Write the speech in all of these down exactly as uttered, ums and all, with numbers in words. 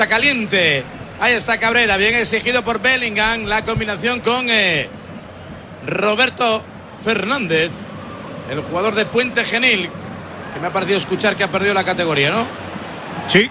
caliente. Ahí está Cabrera, bien exigido por Bellingham. La combinación con eh, Roberto Fernández, el jugador de Puente Genil, que me ha parecido escuchar que ha perdido la categoría, ¿no? Sí.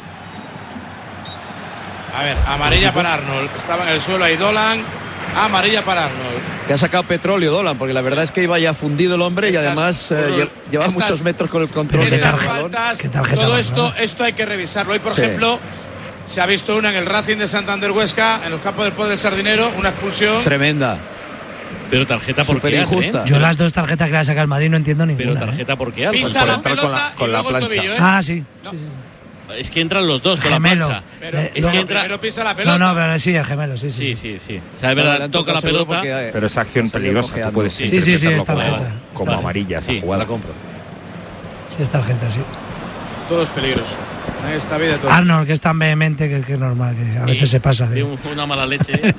A ver, amarilla para Arnold, que estaba en el suelo ahí Dolan. Amarilla para Arnold. Que ha sacado petróleo Dolan, porque la verdad es que iba ya fundido el hombre. Estas, y además eh, lleva estas, muchos metros con el control. Estas faltas, todo esto, esto hay que revisarlo. Hoy, por sí. ejemplo, se ha visto una en el Racing de Santander Huesca, en los campos del Poder del Sardinero, una expulsión tremenda. Pero tarjeta por qué, injusta. ¿eh? Yo las dos tarjetas que le ha sacado el Madrid no entiendo ninguna. Pero tarjeta ¿eh? por qué. Pisa la pelota con la, con la plancha. Tobillo, ¿eh? Ah, sí. No. sí, sí. Es que entran los dos con gemelo. la plancha. Pero, es luego, que entra... primero pisa la pelota. No, no, pero sí, el gemelo, sí, sí. Sí, sí, sí. sí. O sea, es verdad, toca la pelota. Porque, pero esa acción peligrosa, tú puedes sí, sí, sí, sí, es tarjeta. como, como amarilla, esa sí, jugada. La compro. Sí, es tarjeta, sí. Todo es peligroso. En esta vida todo. Arnold, que es tan vehemente que, que es normal, que a veces y, se pasa de... de un, una mala leche.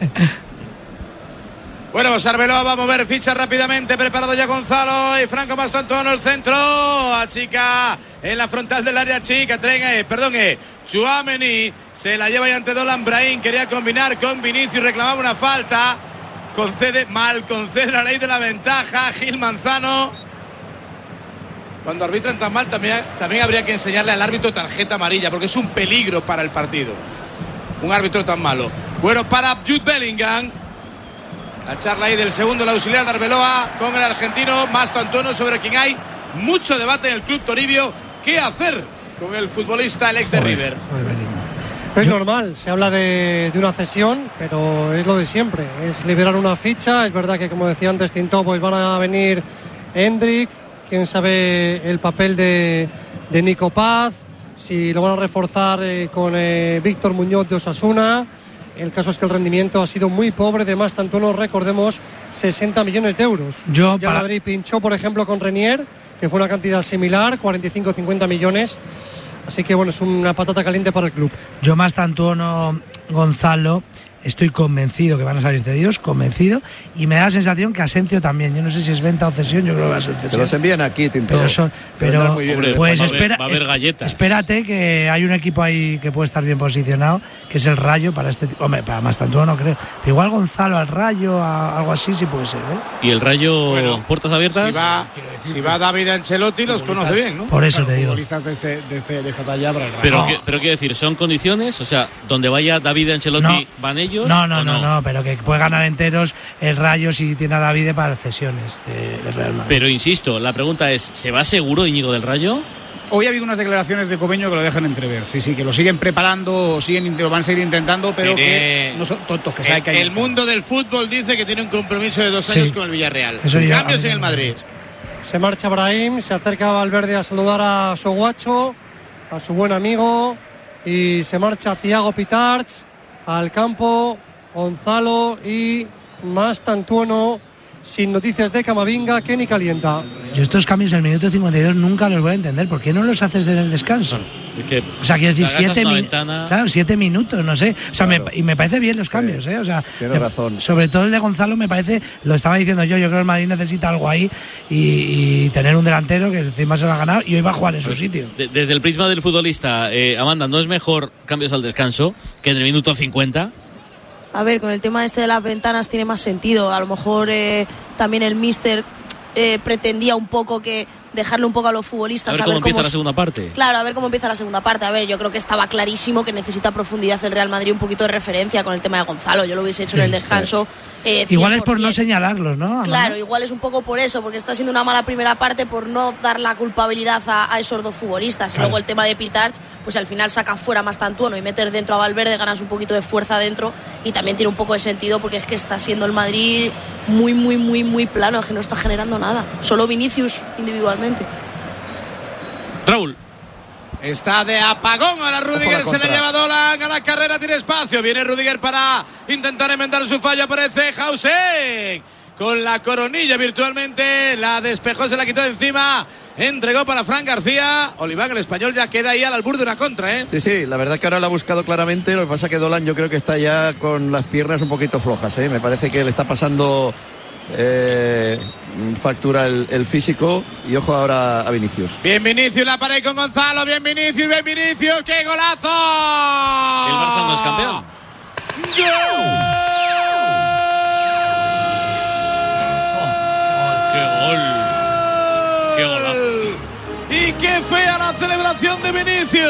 Bueno, pues Arbeloa va a mover ficha rápidamente, preparado ya Gonzalo y Franco Mastantuono, el centro, achica en la frontal del área chica, Trenga, eh, perdón, eh, Tchouaméni se la lleva ya ante Dolan Brahim, quería combinar con Vinicius, reclamaba una falta, concede mal, concede la ley de la ventaja, Gil Manzano. Cuando arbitran tan mal también, también habría que enseñarle al árbitro tarjeta amarilla, porque es un peligro para el partido, un árbitro tan malo. Bueno, para Jude Bellingham. La charla ahí del segundo, el auxiliar de Arbeloa con el argentino Mastantuono, sobre quien hay mucho debate en el club Toribio. ¿Qué hacer con el futbolista, el ex de joder, River? Es normal, se habla de, de una cesión, pero es lo de siempre. Es liberar una ficha. Es verdad que, como decía antes Tinto, pues van a venir Hendrik, quién sabe el papel de, de Nico Paz, si lo van a reforzar eh, con eh, Víctor Muñoz de Osasuna. El caso es que el rendimiento ha sido muy pobre, de Mastantuono, recordemos, sesenta millones de euros. Yo ya para... Madrid pinchó, por ejemplo, con Renier, que fue una cantidad similar, cuarenta y cinco cincuenta millones. Así que, bueno, es una patata caliente para el club. Yo, Mastantuono, Gonzalo, estoy convencido que van a salir cedidos, convencido, y me da la sensación que Asensio también. Yo no sé si es venta o cesión, yo creo que va a ser cesión. Te los envían aquí, Tinto. Pero, son, pero Hombre, pues va espera, va a haber galletas. Espérate, que hay un equipo ahí que puede estar bien posicionado, que es el Rayo para este tipo. Hombre, para Mastantuono no creo. Pero igual Gonzalo al Rayo, a, algo así sí puede ser, ¿eh? Y el Rayo, bueno, puertas abiertas. Si va, si va David Ancelotti, los conoce bien, ¿no? Por eso te digo. Futbolistas de, este, de, este, de esta talla para el Rayo. Pero, no. que, pero quiero decir, ¿son condiciones? O sea, donde vaya David Ancelotti, no. ¿van ellos? No, no, no, no, no, pero que puede ganar enteros el Rayo si tiene a David para cesiones de, de Real Madrid. Pero insisto, la pregunta es, ¿se va seguro Íñigo del Rayo? Hoy ha habido unas declaraciones de Cobeño que lo dejan entrever. Sí, sí, que lo siguen preparando, siguen, lo van a seguir intentando, pero tiene, que no son tontos, que saben que hay. El mundo del fútbol dice que tiene un compromiso de dos años sí. con el Villarreal. Eso ya, cambios en el Madrid. Se marcha Brahim, se acerca a Valverde a saludar a su guacho, a su buen amigo, y se marcha Thiago Pitarch al campo, Gonzalo y Mastantuono. Sin noticias de Camavinga, que ni calienta. Yo estos cambios en el minuto cincuenta y dos nunca los voy a entender. ¿Por qué no los haces en el descanso? Es que o sea, quiero decir, siete, mi claro, siete minutos, no sé. O sea, claro. me, y me parece bien los cambios, sí. ¿eh? O sea, tiene razón. Sobre todo el de Gonzalo me parece, lo estaba diciendo yo, yo creo que el Madrid necesita algo ahí y, y tener un delantero que encima se lo ha ganado y hoy va a jugar en pues, su sitio. De, desde el prisma del futbolista, eh, Amanda, ¿no es mejor cambios al descanso que en el minuto cincuenta? A ver, con el tema este de las ventanas tiene más sentido. A lo mejor eh, también el míster eh, pretendía un poco que dejarle un poco a los futbolistas. A ver, a ver cómo, cómo empieza la segunda parte. Claro, a ver cómo empieza la segunda parte. A ver, yo creo que estaba clarísimo que necesita profundidad el Real Madrid, un poquito de referencia con el tema de Gonzalo. Yo lo hubiese hecho sí, en el descanso. Eh, igual es por no señalarlos, ¿no? Claro, igual es un poco por eso, porque está siendo una mala primera parte por no dar la culpabilidad a, a esos dos futbolistas. Claro. Y luego el tema de Pitarch, pues al final saca fuera Mastantuono y meter dentro a Valverde, ganas un poquito de fuerza dentro y también tiene un poco de sentido porque es que está siendo el Madrid muy, muy, muy, muy plano, es que no está generando nada. Solo Vinicius individualmente. Raúl. Está de apagón, ahora Rüdiger se le lleva Dolan a la carrera, tiene espacio, viene Rüdiger para intentar enmendar su fallo, aparece Hausen con la coronilla virtualmente, la despejó, se la quitó de encima, entregó para Fran García. Oliván, el español, ya queda ahí al albur de una contra, ¿eh? Sí, sí, la verdad que ahora la ha buscado claramente, lo que pasa que Dolan yo creo que está ya con las piernas un poquito flojas, ¿eh? Me parece que le está pasando eh, factura el, el físico. Y ojo ahora a Vinicius. Bien Vinicius, la pared con Gonzalo. Bien Vinicius, bien Vinicius. ¡Qué golazo! El Barça no es campeón. ¡Gol! ¡Qué golazo! Y qué fea la celebración de Vinicius.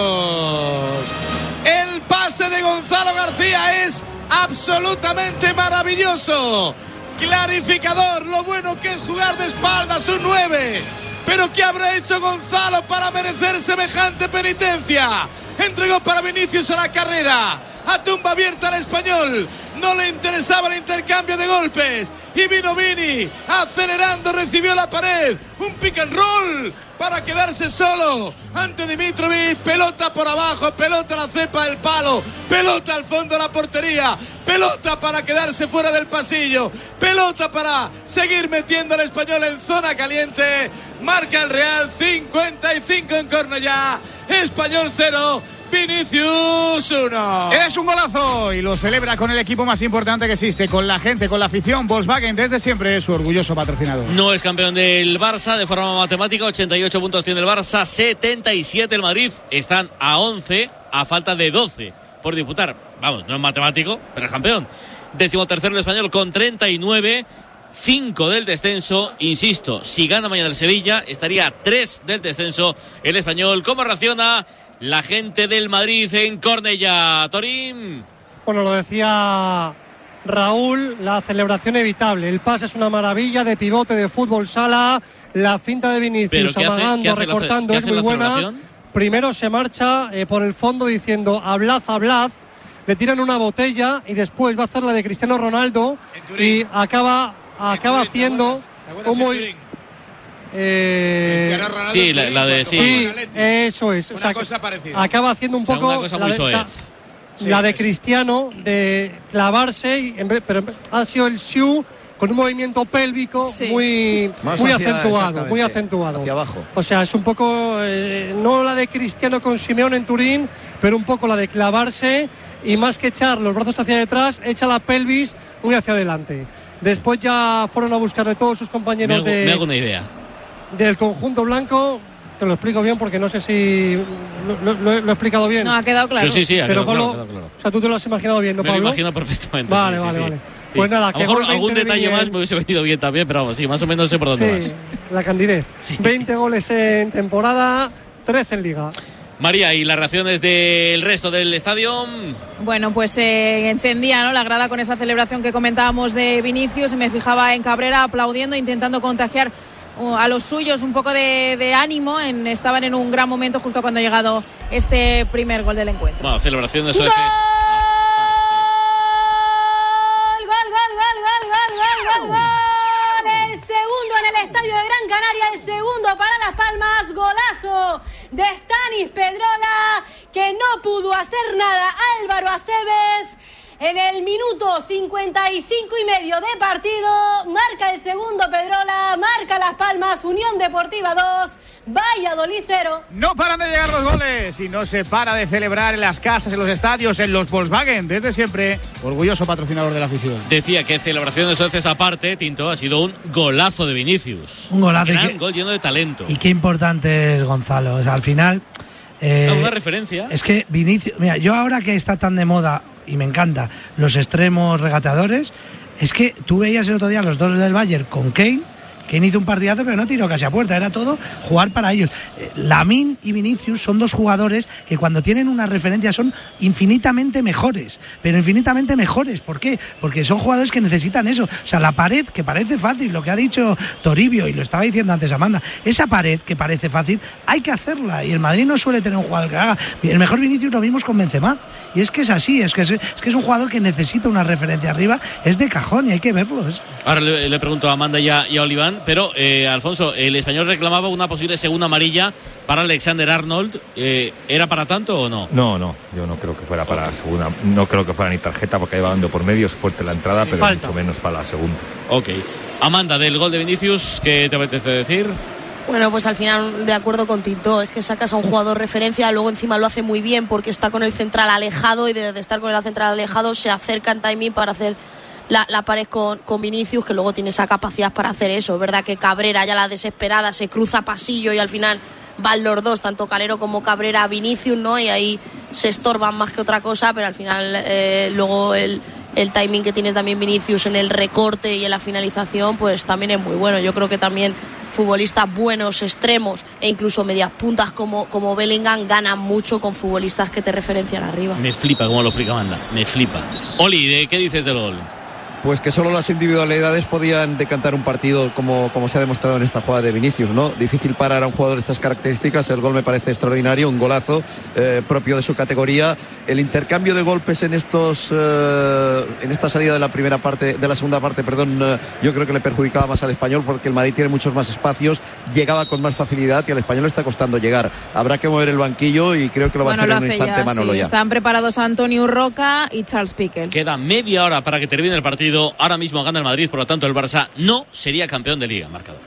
El pase de Gonzalo García es absolutamente maravilloso. Clarificador, lo bueno que es jugar de espaldas, un nueve. Pero ¿qué habrá hecho Gonzalo para merecer semejante penitencia? Entregó para Vinicius a la carrera, a tumba abierta al Español. No le interesaba el intercambio de golpes. Y vino Vini, acelerando, recibió la pared. Un pick and roll para quedarse solo ante Dimitrovic. Pelota por abajo, pelota a la cepa del palo, pelota al fondo de la portería, pelota para quedarse fuera del pasillo, pelota para seguir metiendo al Español en zona caliente. Marca el Real, cincuenta y cinco en Cornellá. Español cero, Vinicius uno. Es un golazo y lo celebra con el equipo más importante que existe, con la gente, con la afición. Volkswagen, desde siempre, es su orgulloso patrocinador. No es campeón del Barça de forma matemática. ochenta y ocho puntos tiene el Barça, setenta y siete el Madrid. Están a once, a falta de doce por disputar. Vamos, no es matemático, pero es campeón. Décimo tercero el Español con treinta y nueve, cinco del descenso. Insisto, si gana mañana el Sevilla, estaría a tres del descenso el Español. ¿Cómo reacciona la gente del Madrid en Cornellá, Torín? Bueno, lo decía Raúl, la celebración evitable. El pase es una maravilla, de pivote, de fútbol sala. La finta de Vinicius amagando, recortando, es muy buena. Primero se marcha eh, por el fondo diciendo hablad, hablad. Le tiran una botella y después va a hacer la de Cristiano Ronaldo y acaba, acaba Turín, haciendo un muy... Eh, sí, la, la de sí. sí, eso es. Una o sea, cosa parecida. Acaba haciendo un poco o sea, una cosa muy la, de, o sea, sí, la de Cristiano de clavarse, y en vez, pero ha sido el Siu con un movimiento pélvico sí. muy, muy hacia, acentuado, muy acentuado. Hacia abajo. O sea, es un poco eh, no la de Cristiano con Simeone en Turín, pero un poco la de clavarse y más que echar los brazos hacia detrás, echa la pelvis muy hacia adelante. Después ya fueron a buscarle todos sus compañeros me hago, de. Me hago una idea. Del conjunto blanco, te lo explico bien porque no sé si lo, lo, lo he explicado bien. No, ha quedado claro. Sí, sí, sí, ha Pero quedado Pablo, claro, quedado claro. O sea, tú te lo has imaginado bien, ¿no, me Pablo? Me lo imagino perfectamente. Vale, sí, vale, sí, vale. Sí. Pues nada, a lo mejor algún detalle de más me hubiese venido bien también, pero vamos, sí, más o menos sé por dónde sí, vas. La candidez. Sí. veinte goles en temporada, trece en Liga. María, ¿y las reacciones del resto del estadio? Bueno, pues se eh, encendía, ¿no?, la grada con esa celebración que comentábamos de Vinicius. Me fijaba en Cabrera aplaudiendo, intentando contagiar uh, a los suyos un poco de, de ánimo. En, estaban en un gran momento justo cuando ha llegado este primer gol del encuentro. Bueno, celebración de eso es... Estadio de Gran Canaria, el segundo para Las Palmas, golazo de Stanis Pedrola, que no pudo hacer nada Álvaro Aceves en el minuto cincuenta y cinco y medio de partido. Marca el segundo Pedrola, marca Las Palmas, Unión Deportiva dos, Valladolid cero. No paran de llegar los goles y no se para de celebrar en las casas, en los estadios, en los Volkswagen. Desde siempre, orgulloso patrocinador de la afición. Decía que celebración de soces aparte, Tinto, ha sido un golazo de Vinicius. Un golazo. Gran que, gol lleno de talento. Y qué importante es Gonzalo. O sea, al final... Eh, una referencia. Es que Vinicius... Mira, yo ahora que está tan de moda, y me encanta, los extremos regateadores, es que tú veías el otro día los dos del Bayern con Kane, Kane hizo un partidazo pero no tiró casi a puerta, era todo jugar para ellos. eh, Lamine y Vinicius son dos jugadores que cuando tienen una referencia son infinitamente mejores, pero infinitamente mejores. ¿Por qué? Porque son jugadores que necesitan eso. O sea, la pared, que parece fácil, lo que ha dicho Toribio y lo estaba diciendo antes Amanda, esa pared que parece fácil hay que hacerla, y el Madrid no suele tener un jugador que haga. El mejor Vinicius lo vimos con Benzema, y es que es así, es que es, es que es un jugador que necesita una referencia arriba, es de cajón y hay que verlo eso. Ahora le, le pregunto a Amanda y a, y a Oliván, pero eh, Alfonso, el Español reclamaba una posible segunda amarilla para Alexander Arnold. eh, ¿Era para tanto o no? No, no, yo no creo que fuera para la segunda, no creo que fuera ni tarjeta porque iba dando por medio, es fuerte la entrada, pero falta. Mucho menos para la segunda. Ok. Amanda, del gol de Vinicius, ¿qué te apetece decir? Bueno, pues al final de acuerdo con Tito, es que sacas a un jugador referencia, luego encima lo hace muy bien porque está con el central alejado, y de, de estar con el central alejado se acerca en timing para hacer la, la pared con, con Vinicius, que luego tiene esa capacidad para hacer eso. Es verdad que Cabrera ya la desesperada se cruza pasillo y al final van los dos, tanto Calero como Cabrera, Vinicius, ¿no? Y ahí se estorban más que otra cosa, pero al final eh, luego el, el timing que tiene también Vinicius en el recorte y en la finalización, pues también es muy bueno. Yo creo que también futbolistas buenos, extremos e incluso medias puntas como, como Bellingham ganan mucho con futbolistas que te referencian arriba. Me flipa como lo explica Amanda, me flipa. Oli, ¿de qué dices del gol? Pues que solo las individualidades podían decantar un partido, como, como se ha demostrado en esta jugada de Vinicius, ¿no? Difícil parar a un jugador de estas características. El gol me parece extraordinario, un golazo eh, propio de su categoría. El intercambio de golpes en estos eh, en esta salida de la primera parte, de la segunda parte, perdón, eh, yo creo que le perjudicaba más al Español, porque el Madrid tiene muchos más espacios, llegaba con más facilidad y al Español le está costando llegar. Habrá que mover el banquillo y creo que lo va bueno, a hacer lo en un hace instante ya, Manolo sí. ya. Están preparados Antonio Roca y Charles Piquel. Queda media hora para que termine el partido. Ahora mismo gana el Madrid, por lo tanto el Barça no sería campeón de Liga. Marcador.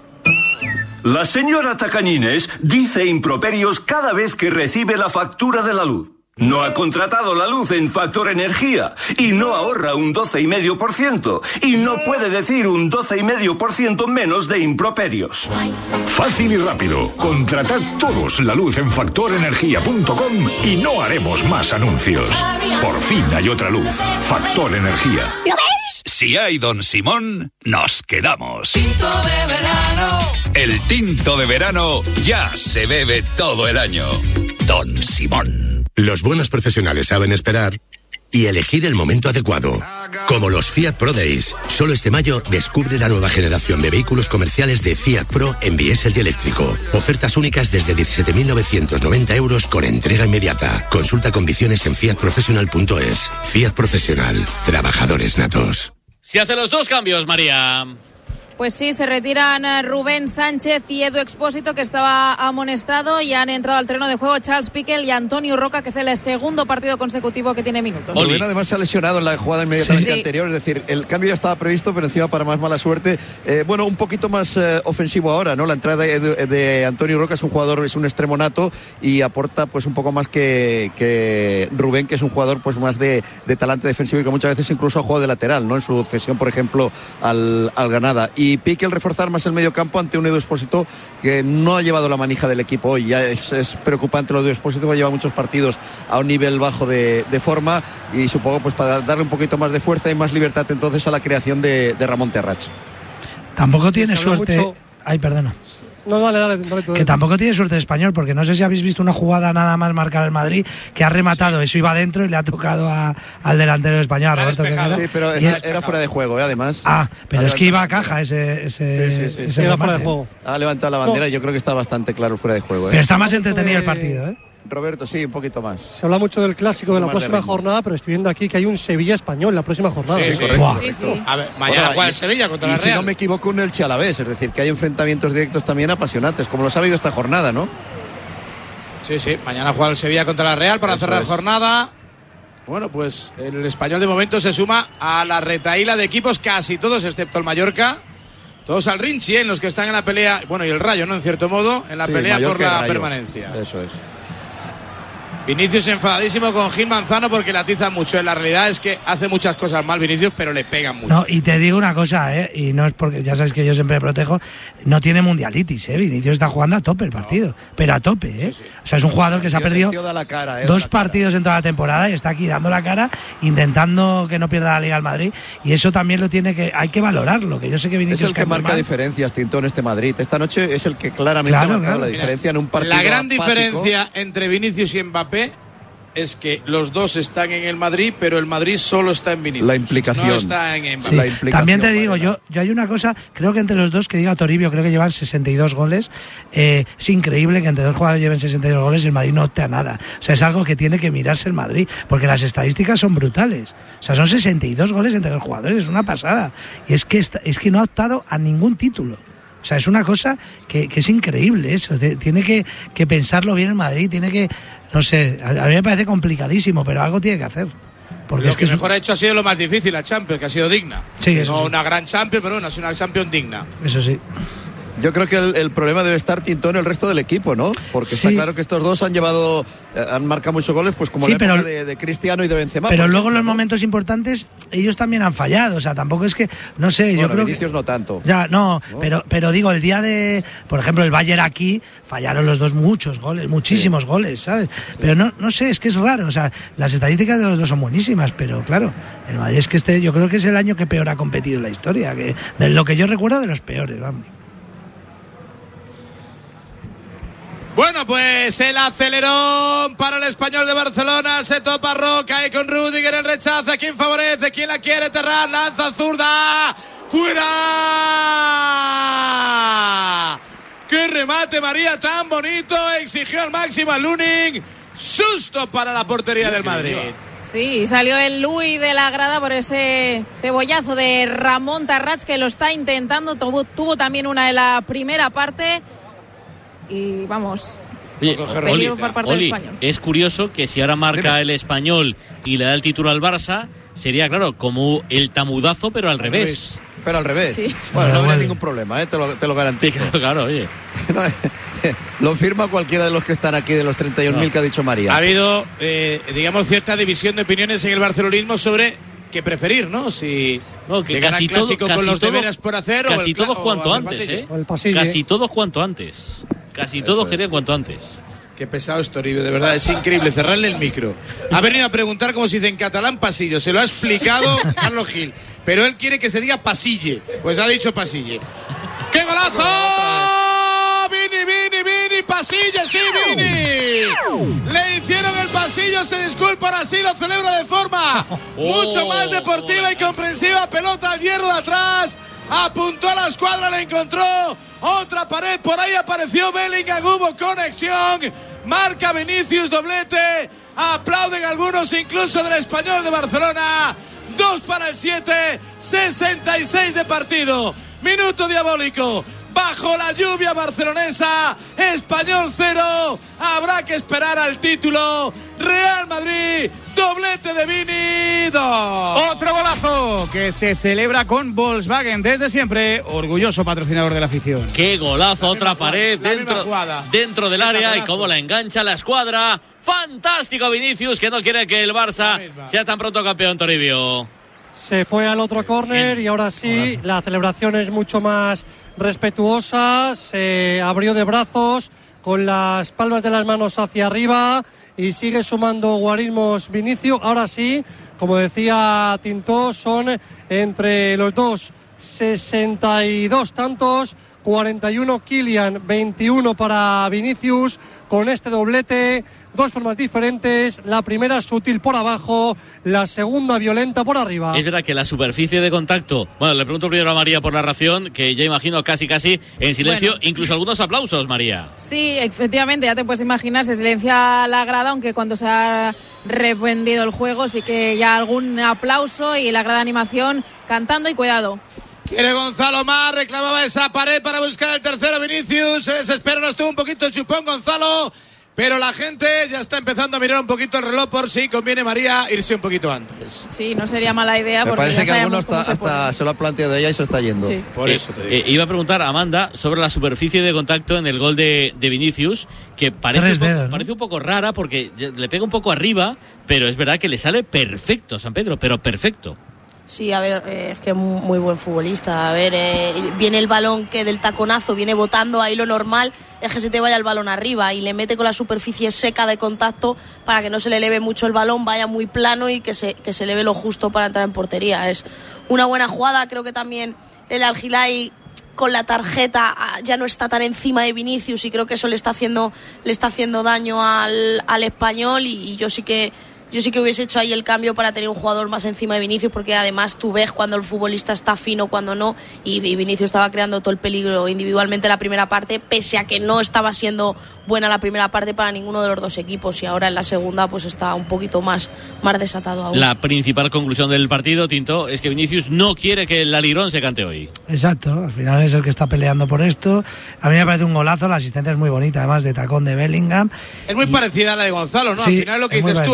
La señora Tacañines dice improperios cada vez que recibe la factura de la luz. No ha contratado la luz en Factor Energía y no ahorra un doce coma cinco por ciento y no puede decir un doce coma cinco por ciento menos de improperios. Fácil y rápido. Contratad todos la luz en factor energía punto com y no haremos más anuncios. Por fin hay otra luz. Factor Energía. ¿Lo veis? Si hay Don Simón, nos quedamos. Tinto de verano. El tinto de verano ya se bebe todo el año. Don Simón. Los buenos profesionales saben esperar y elegir el momento adecuado. Como los Fiat Pro Days. Solo este mayo descubre la nueva generación de vehículos comerciales de Fiat Pro en diésel y eléctrico. Ofertas únicas desde diecisiete mil novecientos noventa euros con entrega inmediata. Consulta condiciones en fiat professional punto es. Fiat Profesional. Trabajadores natos. Se hacen los dos cambios, María. Pues sí, se retiran Rubén Sánchez y Edu Expósito, que estaba amonestado, y han entrado al terreno de juego Charles Piquel y Antonio Roca, que es el segundo partido consecutivo que tiene minutos. Rubén además se ha lesionado en la jugada inmediatamente sí, sí. anterior, es decir, el cambio ya estaba previsto, pero encima para más mala suerte. Eh, bueno, un poquito más eh, ofensivo ahora, ¿no? La entrada de, de, de Antonio Roca es un jugador, es un extremo nato y aporta pues un poco más que, que Rubén, que es un jugador pues más de, de talante defensivo y que muchas veces incluso ha jugado de lateral, ¿no? En su cesión, por ejemplo, al, al Granada. Y Piquel reforzar más el medio campo ante un Edu Expósito que no ha llevado la manija del equipo hoy. Ya es, es preocupante lo de Edu Expósito, que lleva muchos partidos a un nivel bajo de, de forma, y supongo pues para darle un poquito más de fuerza y más libertad entonces a la creación de, de Ramón Terrach. Tampoco tiene Se habla suerte. mucho- Ay, perdona. No, dale, dale, dale, dale. Que tampoco tiene suerte el Español, porque no sé si habéis visto una jugada nada más marcar el Madrid, que ha rematado, eso iba adentro y le ha tocado a, al delantero español, a Roberto Quevedo. Sí, pero Y era, es- era fuera de juego, ¿eh? Además. Ah, pero Ha es que iba a levantado- caja ese, ese, Sí, sí, sí. ese Era remate. fuera de juego. Ha levantado la bandera y yo creo que está bastante claro fuera de juego, ¿eh? Pero está más entretenido el partido, ¿eh? Roberto, sí, un poquito más. Se habla mucho del clásico de la Más de próxima ritmo. jornada, pero estoy viendo aquí que hay un Sevilla-Español la próxima jornada. Sí, ¿eh? correcto. Sí, sí. A ver, mañana Bueno, juega y- el Sevilla contra y la si Real. no me equivoco, un Elche a la vez, es decir, que hay enfrentamientos directos también apasionantes, como los ha habido esta jornada, ¿no? Sí, sí, mañana juega el Sevilla contra la Real para Eso cerrar es. jornada. Bueno, pues el Español de momento se suma a la retaíla de equipos, casi todos, excepto el Mallorca. Todos al Rinchi, ¿eh? En los que están en la pelea, bueno, y el Rayo, ¿no? En cierto modo, en la Sí, pelea Mallorca por y la Rayo. permanencia. Eso es. Vinicius enfadadísimo con Gil Manzano porque le atiza mucho. La realidad es que hace muchas cosas mal Vinicius, pero le pegan mucho. No, y te digo una cosa, ¿eh? Y no es porque, ya sabes que yo siempre protejo, no tiene mundialitis, ¿eh? Vinicius está jugando a tope el partido, pero a tope, ¿eh? O sea, es un jugador que se ha Tío, ese perdido tío da la cara, ¿eh? Da dos la cara. partidos en toda la temporada y está aquí dando la cara, intentando que no pierda la Liga al Madrid, y eso también lo tiene que, hay que valorarlo, que yo sé que Es Vinicius el que cae muy marca mal. diferencias, Tintón, este Madrid. Esta noche es el que claramente Claro, ha marcado claro. la diferencia en un partido La gran apático. diferencia entre Vinicius y Mbappé es que los dos están en el Madrid, pero el Madrid solo está en Vinicius. La implicación. No está en Mbappé. Sí, la implicación, también te digo, Mariana. yo, yo hay una cosa, creo que entre los dos, que diga Toribio, creo que llevan sesenta y dos goles. Eh, es increíble que entre dos jugadores lleven sesenta y dos goles y el Madrid no opte a nada. O sea, es algo que tiene que mirarse el Madrid, porque las estadísticas son brutales. O sea, son sesenta y dos goles entre dos jugadores, es una pasada. Y es que, está- es que no ha optado a ningún título. O sea, es una cosa que, que es increíble eso. Te- Tiene que, que pensarlo bien el Madrid, tiene que, no sé, a, a mí me parece complicadísimo, pero algo tiene que hacer. Porque Lo es que que es un- mejor ha hecho ha sido lo más difícil, la Champions, que ha sido digna. Sí, eso no sí. una gran Champions, pero bueno, ha sido una Champions digna. Eso sí. Yo creo que el, el problema debe estar, Tintón, el resto del equipo, ¿no? Porque sí. está claro que estos dos han llevado, eh, han marcado muchos goles, pues como sí, la época pero, de, de Cristiano y de Benzema. Pero luego ejemplo, en los ¿no? momentos importantes ellos también han fallado, o sea, tampoco es que, no sé, bueno, yo creo Vinicius que... no tanto. Ya, no, ¿no? Pero, pero digo, el día de, por ejemplo, el Bayern aquí, fallaron los dos muchos goles, muchísimos sí. goles, ¿sabes? Sí. Pero no, no sé, es que es raro, o sea, las estadísticas de los dos son buenísimas, pero claro, el Madrid es que este, yo creo que es el año que peor ha competido en la historia, que de lo que yo recuerdo de los peores, vamos. Bueno, pues el acelerón para el Español de Barcelona. Se topa Roca y con Rüdiger el rechazo. ¿Quién favorece? ¿Quién la quiere enterrar? Lanza zurda. ¡Fuera! ¡Qué remate, María! Tan bonito. Exigió al máximo a Lunin. Susto para la portería del Madrid. Sí, salió el Luis de la grada por ese cebollazo de Ramón Tarrats, que lo está intentando. Tuvo, tuvo también una de la primera parte. Y vamos, Oye, Oli, por parte Oli, del Español. Es curioso que si ahora marca Dime. el Español y le da el título al Barça, sería, claro, como el tamudazo, pero al, al revés. revés. Pero al revés. Sí. Bueno, no habría ningún problema, ¿eh? te, lo, te lo garantizo. Claro, claro, oye. No, lo firma cualquiera de los que están aquí, de los treinta y un mil no. que ha dicho María. Ha habido, eh, digamos, cierta división de opiniones en el barcelonismo sobre qué preferir, ¿no? Si no, que casi todo, clásico casi con los todo, deberes por hacer casi o el, todos o cuanto o antes, ¿eh? O el pasillo. Casi todos cuanto antes. Casi todos es. querían cuanto antes. Qué pesado es Toribio, de verdad, es increíble. Cerrarle el micro. Ha venido a preguntar como se dice en catalán pasillo. Se lo ha explicado Carlos Gil. Pero él quiere que se diga pasille. Pues ha dicho pasille. ¡Qué golazo! ¡Vini, Vini, Vini! ¡Pasille, sí, Vini! Le hicieron el pasillo, se disculpan, así lo celebra de forma mucho más deportiva y comprensiva. Pelota al hierro de atrás. Apuntó a la escuadra, le encontró otra pared, por ahí apareció Bellingham, hubo conexión, marca Vinicius, doblete, aplauden algunos incluso del Español de Barcelona, dos para el siete, sesenta y seis de partido, minuto diabólico, bajo la lluvia barcelonesa, Español cero, habrá que esperar al título, Real Madrid, doblete de Vini, dos. Otro golazo que se celebra con Volkswagen desde siempre, orgulloso patrocinador de la afición. Qué golazo, la otra pared jugada, dentro, dentro del área y cómo la engancha la escuadra. Fantástico Vinicius, que no quiere que el Barça sea tan pronto campeón, Toribio. Se fue al otro córner y ahora sí, golazo. La celebración es mucho más respetuosa, se abrió de brazos con las palmas de las manos hacia arriba y sigue sumando guarismos Vinicius. Ahora sí, como decía Tintó, son entre los dos sesenta y dos tantos, cuarenta y uno Kylian, veintiuno para Vinicius, con este doblete. Dos formas diferentes, la primera sutil por abajo, la segunda violenta por arriba. Es verdad que la superficie de contacto, bueno, le pregunto primero a María por la ración, que ya imagino casi casi en silencio, bueno. Incluso algunos aplausos, María. Sí, efectivamente, ya te puedes imaginar, se silencia la grada, aunque cuando se ha reprendido el juego sí que ya algún aplauso y la grada de animación cantando y cuidado. Quiere Gonzalo más, reclamaba esa pared para buscar el tercero Vinicius, se desespera, nos tuvo un poquito chupón Gonzalo. Pero la gente ya está empezando a mirar un poquito el reloj por si conviene, María, irse un poquito antes. Sí, no sería mala idea. Me porque parece ya que alguno hasta, se, hasta se lo ha planteado ella y se está yendo. Sí. Por eh, eso te digo. Eh, iba a preguntar a Amanda sobre la superficie de contacto en el gol de, de Vinicius, que parece un, poco, dedos, ¿no? parece un poco rara porque le pega un poco arriba, pero es verdad que le sale perfecto San Pedro, pero perfecto. Sí, a ver, eh, es que muy, muy buen futbolista. A ver, eh, viene el balón que del taconazo viene botando, ahí lo normal es que se te vaya el balón arriba y le mete con la superficie seca de contacto para que no se le eleve mucho el balón, vaya muy plano y que se, que se eleve lo justo para entrar en portería. Es una buena jugada, creo que también el Al-Hilal con la tarjeta ya no está tan encima de Vinicius y creo que eso le está haciendo, le está haciendo daño al, al Español y, y yo sí que Yo sí que hubiese hecho ahí el cambio para tener un jugador más encima de Vinicius, porque además tú ves cuando el futbolista está fino, cuando no, y, y Vinicius estaba creando todo el peligro individualmente en la primera parte, pese a que no estaba siendo buena la primera parte para ninguno de los dos equipos, y ahora en la segunda pues está un poquito más, más desatado aún. La principal conclusión del partido, Tinto, es que Vinicius no quiere que el Alirón se cante hoy. Exacto, al final es el que está peleando por esto. A mí me parece un golazo, la asistencia es muy bonita, además de tacón de Bellingham. Es muy y... parecida a la de Gonzalo, ¿no? Sí, al final lo que dices tú, arranca de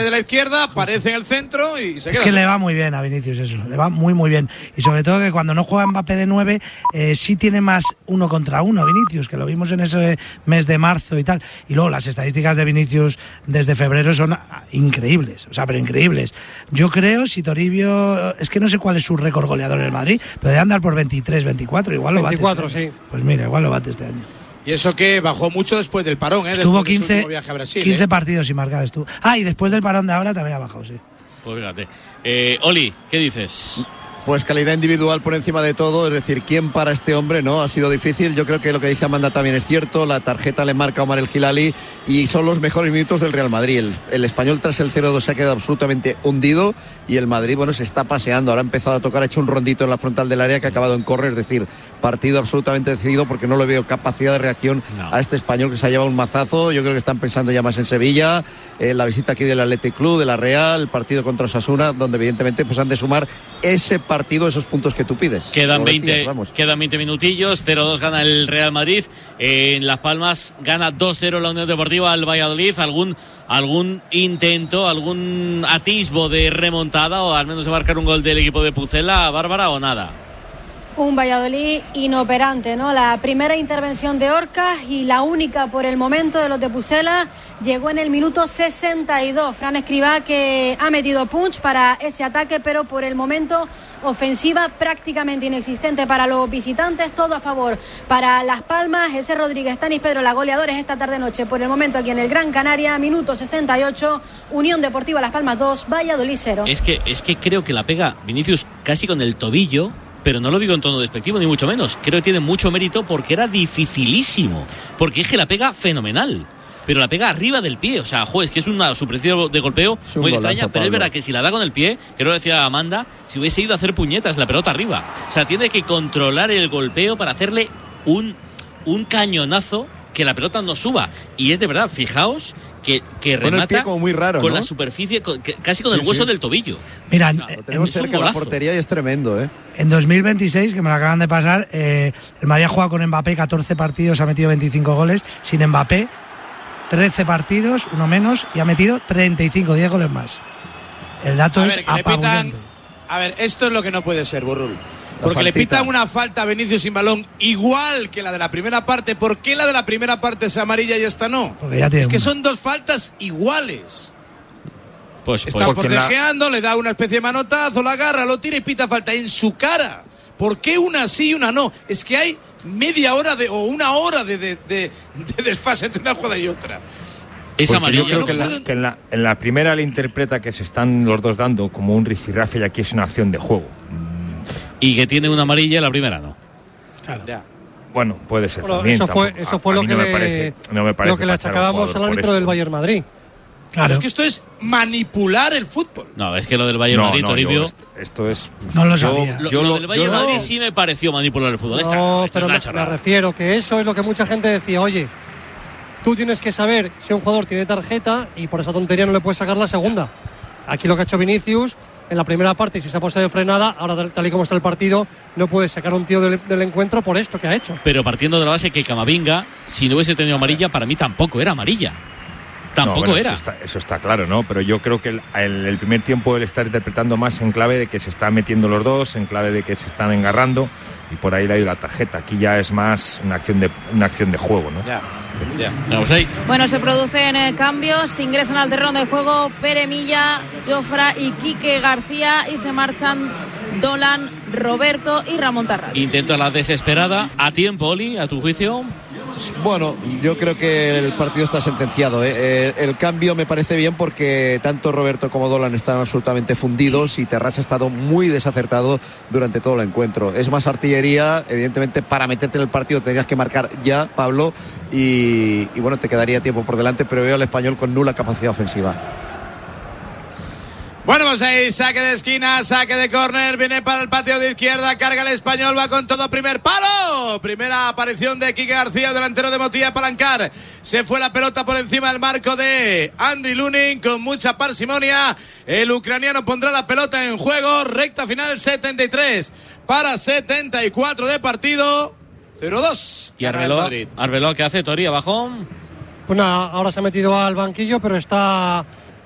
de la izquierda, aparece en el centro y se queda. Es que le va muy bien a Vinicius eso, le va muy muy bien. Y sobre todo que cuando no juega Mbappé de nueve, eh, sí tiene más uno contra uno Vinicius, que lo vimos en ese mes de marzo y tal. Y luego las estadísticas de Vinicius desde febrero son increíbles, o sea, pero increíbles. Yo creo, si Toribio, es que no sé cuál es su récord goleador en el Madrid, pero debe andar por veintitrés, veinticuatro, igual lo bate. veinticuatro, este sí. Pues mira, igual lo bate este año. Y eso que bajó mucho después del parón, ¿eh? Estuvo Después de su quince, último viaje a Brasil, quince ¿eh? partidos sin marcar estuvo. Ah, y después del parón de ahora también ha bajado, sí. Pues fíjate. Eh, Oli, ¿qué dices? Pues calidad individual por encima de todo, es decir, ¿quién para este hombre? No, ha sido difícil. Yo creo que lo que dice Amanda también es cierto. La tarjeta le marca a Omar El Hilali y son los mejores minutos del Real Madrid. El, el español tras el cero dos se ha quedado absolutamente hundido y el Madrid, bueno, se está paseando. Ahora ha empezado a tocar, ha hecho un rondito en la frontal del área que ha acabado en córner, es decir, partido absolutamente decidido porque no le veo capacidad de reacción no. a este español que se ha llevado un mazazo. Yo creo que están pensando ya más en Sevilla, en la visita aquí del Athletic Club, de la Real, el partido contra Osasuna, donde evidentemente pues han de sumar ese partido, esos puntos que tú pides. Quedan veinte, quedan veinte minutillos, cero dos gana el Real Madrid, en Las Palmas gana dos cero la Unión Deportiva al Valladolid. Algún algún intento, algún atisbo de remontada o al menos de marcar un gol del equipo de Pucela, Bárbara, o nada. Un Valladolid inoperante, ¿no? La primera intervención de Orcas y la única por el momento de los de Pucela llegó en el minuto sesenta y dos. Fran Escribá, que ha metido punch para ese ataque, pero por el momento ofensiva prácticamente inexistente para los visitantes, todo a favor para Las Palmas. Ese Rodríguez, Tanis Pedro, la goleadores esta tarde-noche por el momento aquí en el Gran Canaria, minuto sesenta y ocho, Unión Deportiva Las Palmas dos, Valladolid cero. Es que, es que creo que la pega Vinicius casi con el tobillo, pero no lo digo en tono despectivo ni mucho menos. Creo que tiene mucho mérito porque era dificilísimo, porque es que la pega fenomenal, pero la pega arriba del pie. O sea, joder, es que es una superficie de golpeo un muy golazo, extraña, pero Pablo. Es verdad que si la da con el pie, que lo decía Amanda, si hubiese ido a hacer puñetas la pelota arriba. O sea, tiene que controlar el golpeo para hacerle un, un cañonazo que la pelota no suba. Y es de verdad, fijaos que, que remata el pie como muy raro, con ¿no? la superficie, con, que, casi con el sí, hueso sí. del tobillo. Mira, no, lo tenemos cerca de la portería y es tremendo, ¿eh? En dos mil veintiséis, que me lo acaban de pasar, eh, el Madrid ha jugado con Mbappé catorce partidos, ha metido veinticinco goles. Sin Mbappé, trece partidos, uno menos, y ha metido treinta y cinco, diez goles más. El dato a es ver, que le pitan, a ver, esto es lo que no puede ser, Burrul. Porque le pitan una falta a Vinicius sin balón igual que la de la primera parte. ¿Por qué la de la primera parte es amarilla y esta no? Porque ya tiene es que una. son dos faltas iguales. Pues, Está pues, forcejeando, la... le da una especie de manotazo, la agarra, lo tira y pita falta en su cara. ¿Por qué una sí y una no? Es que hay media hora de, o una hora de, de, de, de desfase entre una jugada y otra. Es amarilla. Yo creo no que, en la, que en, la, en la primera le interpreta que se están los dos dando como un rifirrafe y aquí es una acción de juego. Y que tiene una amarilla y la primera no. Claro. Ya. Bueno, puede ser Bueno, también. eso fue, tampoco, eso fue a, lo, a que no me le, parece, no me parece lo que le achacábamos al árbitro del Bayern Madrid. Claro. Es que esto es manipular el fútbol. No, es que lo del Bayern no, Madrid, no, Toribio. Yo, esto es. No lo yo, sabía. Lo, yo, lo del Bayern yo, Madrid no. sí me pareció manipular el fútbol. No, esta, esta pero es me, la charrada. me refiero que eso es lo que mucha gente decía. Oye, tú tienes que saber si un jugador tiene tarjeta y por esa tontería no le puedes sacar la segunda. Aquí lo que ha hecho Vinicius en la primera parte, si se ha puesto de frenada, ahora tal y como está el partido, no puedes sacar a un tío del, del encuentro por esto que ha hecho. Pero partiendo de la base que Camavinga, si no hubiese tenido amarilla, para mí tampoco era amarilla. Tampoco no, bueno, era. Eso está, eso está claro, ¿no? Pero yo creo que el, el, el primer tiempo él está interpretando más en clave de que se están metiendo los dos, en clave de que se están engarrando y por ahí le ha ido la tarjeta. Aquí ya es más una acción de una acción de juego, ¿no? Ya, ya. Vamos ahí. Bueno, se producen eh, cambios, ingresan al terreno de juego Pere Milla, Jofra y Quique García y se marchan Dolan, Roberto y Ramón Tarras. Intento a la desesperada, a tiempo, Oli, a tu juicio. Bueno, yo creo que el partido está sentenciado, ¿eh? Eh, el cambio me parece bien porque tanto Roberto como Dolan están absolutamente fundidos y Terrats ha estado muy desacertado durante todo el encuentro. Es más artillería, evidentemente para meterte en el partido tendrías que marcar ya, Pablo, y, y bueno, te quedaría tiempo por delante, pero veo al Español con nula capacidad ofensiva. Bueno, pues ahí, saque de esquina, saque de córner, viene para el patio de izquierda, carga el Español, va con todo, primer palo, primera aparición de Quique García, delantero de Motilla, Palancar, se fue la pelota por encima del marco de Andriy Lunin con mucha parsimonia, el ucraniano pondrá la pelota en juego, recta final setenta y tres para setenta y cuatro de partido, cero dos. ¿Y Arbeloa, Arbeloa qué hace, Tori, abajo? Pues nada, ahora se ha metido al banquillo, pero está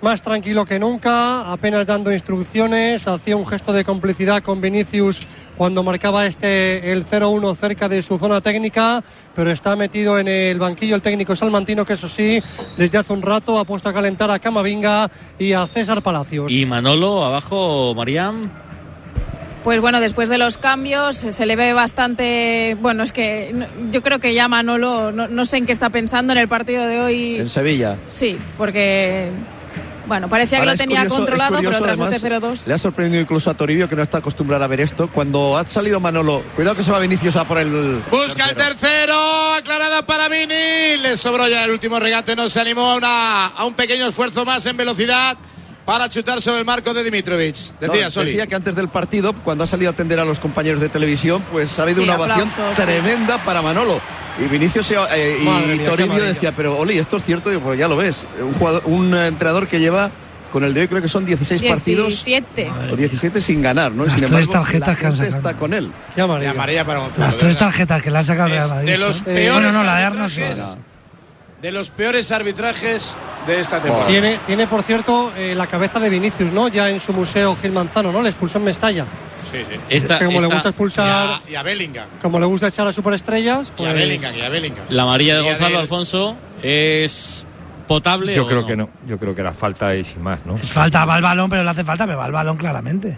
más tranquilo que nunca, apenas dando instrucciones, hacía un gesto de complicidad con Vinicius cuando marcaba este el cero uno cerca de su zona técnica, pero está metido en el banquillo el técnico salmantino, que eso sí, desde hace un rato ha puesto a calentar a Camavinga y a César Palacios. Y Manolo abajo, Mariam. Pues bueno, después de los cambios se le ve bastante... Bueno, es que yo creo que ya Manolo, no, no sé en qué está pensando en el partido de hoy. En Sevilla. Sí, porque... Bueno, parecía Ahora que lo tenía curioso, controlado, curioso, pero tras además, este cero dos... Le ha sorprendido incluso a Toribio, que no está acostumbrado a ver esto. Cuando ha salido Manolo, cuidado que se va Vinicius a por el... Busca el tercero, aclarada para Vini. Le sobró ya el último regate, no se animó a, una, a un pequeño esfuerzo más en velocidad para chutar sobre el marco de Dimitrovic. Decía, no, Soli. Decía que antes del partido, cuando ha salido a atender a los compañeros de televisión, pues ha habido Sí, una ovación aplausos, tremenda sí. para Manolo. Y Vinicius eh, y mía, Toribio decía, pero Oli, esto es cierto. Digo, pues ya lo ves. Un, jugador, un entrenador que lleva con el de hoy, creo que son dieciséis partidos diecisiete o diecisiete sin ganar, ¿no? Las Sin tres embargo, tarjetas la que han gente sacado. está con él. Qué amarilla. Amarilla para Gonzalo. Las de tres verdad. tarjetas que le han sacado el Real Madrid. De los ¿eh? peores Bueno, no, la de Arnos arbitrajes, es. de los peores arbitrajes de esta temporada. Tiene, tiene por cierto, eh, la cabeza de Vinicius, ¿no? Ya en su museo Gil Manzano, ¿no? Le expulsó en Mestalla. Sí, sí. Esta, que como esta, le gusta expulsar, Y a, y a Bellingham. como le gusta echar a superestrellas, pues... Y a Bellingham, y a Bellingham. La amarilla de Y a Gonzalo del- Alfonso es potable. Yo o creo no? que no. Yo creo que la falta es sin más, ¿no? Es falta, va al balón, pero le hace falta, pero va al balón claramente.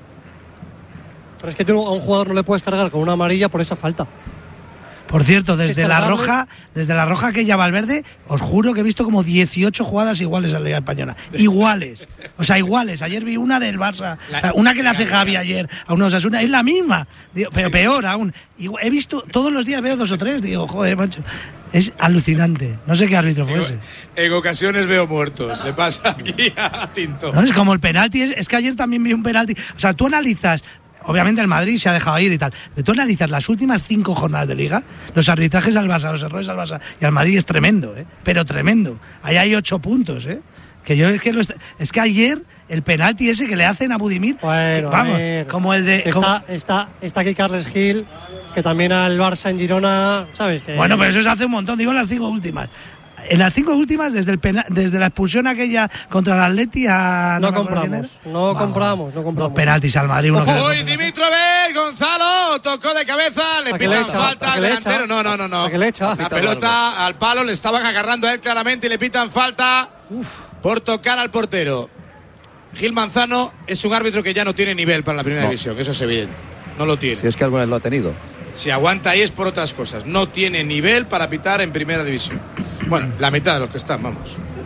Pero es que tú a un jugador no le puedes cargar con una amarilla por esa falta. Por cierto, desde Es la cargarle. roja, desde la roja que ya Valverde, os juro que he visto como dieciocho jugadas iguales a la Liga Española. Iguales. O sea, iguales. Ayer vi una del Barça, La- o sea, una que le hace Javi ayer a unos Osasuna, es la misma. Digo, pero peor aún. Igual- he visto, todos los días veo dos o tres, digo, joder, macho. Es alucinante. No sé qué árbitro fue ese. En ocasiones veo muertos. Le pasa aquí a Tinto. No, es como el penalti, es, es que ayer también vi un penalti. O sea, tú analizas, obviamente el Madrid se ha dejado ir y tal, pero tú analizas las últimas cinco jornadas de Liga, los arbitrajes al Barça, los errores al Barça y al Madrid es tremendo, ¿eh? Pero tremendo. Ahí hay ocho puntos, ¿eh? Que yo es que lo est- es que ayer el penalti ese que le hacen a Budimir, Bueno, que, vamos, a ver, como el de... Está, como- está, está aquí Carles Gil, que también al Barça en Girona, ¿sabes? Que bueno, pero eso se hace un montón, digo las cinco últimas. En las cinco últimas, desde el pena- desde la expulsión aquella contra el Atleti a... no me acuerdo quién compramos, era. no Vamos, compramos, no compramos. Dos penaltis al Madrid, uno que le- Uy, Dimitrovic, Gonzalo, tocó de cabeza, le ¿A qué le pitan echa? falta ¿A al qué le delantero. echa? No, no, no, no. ¿A qué le echa? La pelota al palo, le estaban agarrando a él claramente y le pitan falta por tocar al portero. Gil Manzano es un árbitro que ya no tiene nivel para la primera No. división, eso es evidente. No lo tiene. Si es que alguna vez lo ha tenido. Si aguanta ahí es por otras cosas. No tiene nivel para pitar en primera división. Bueno, la mitad de los que están, vamos.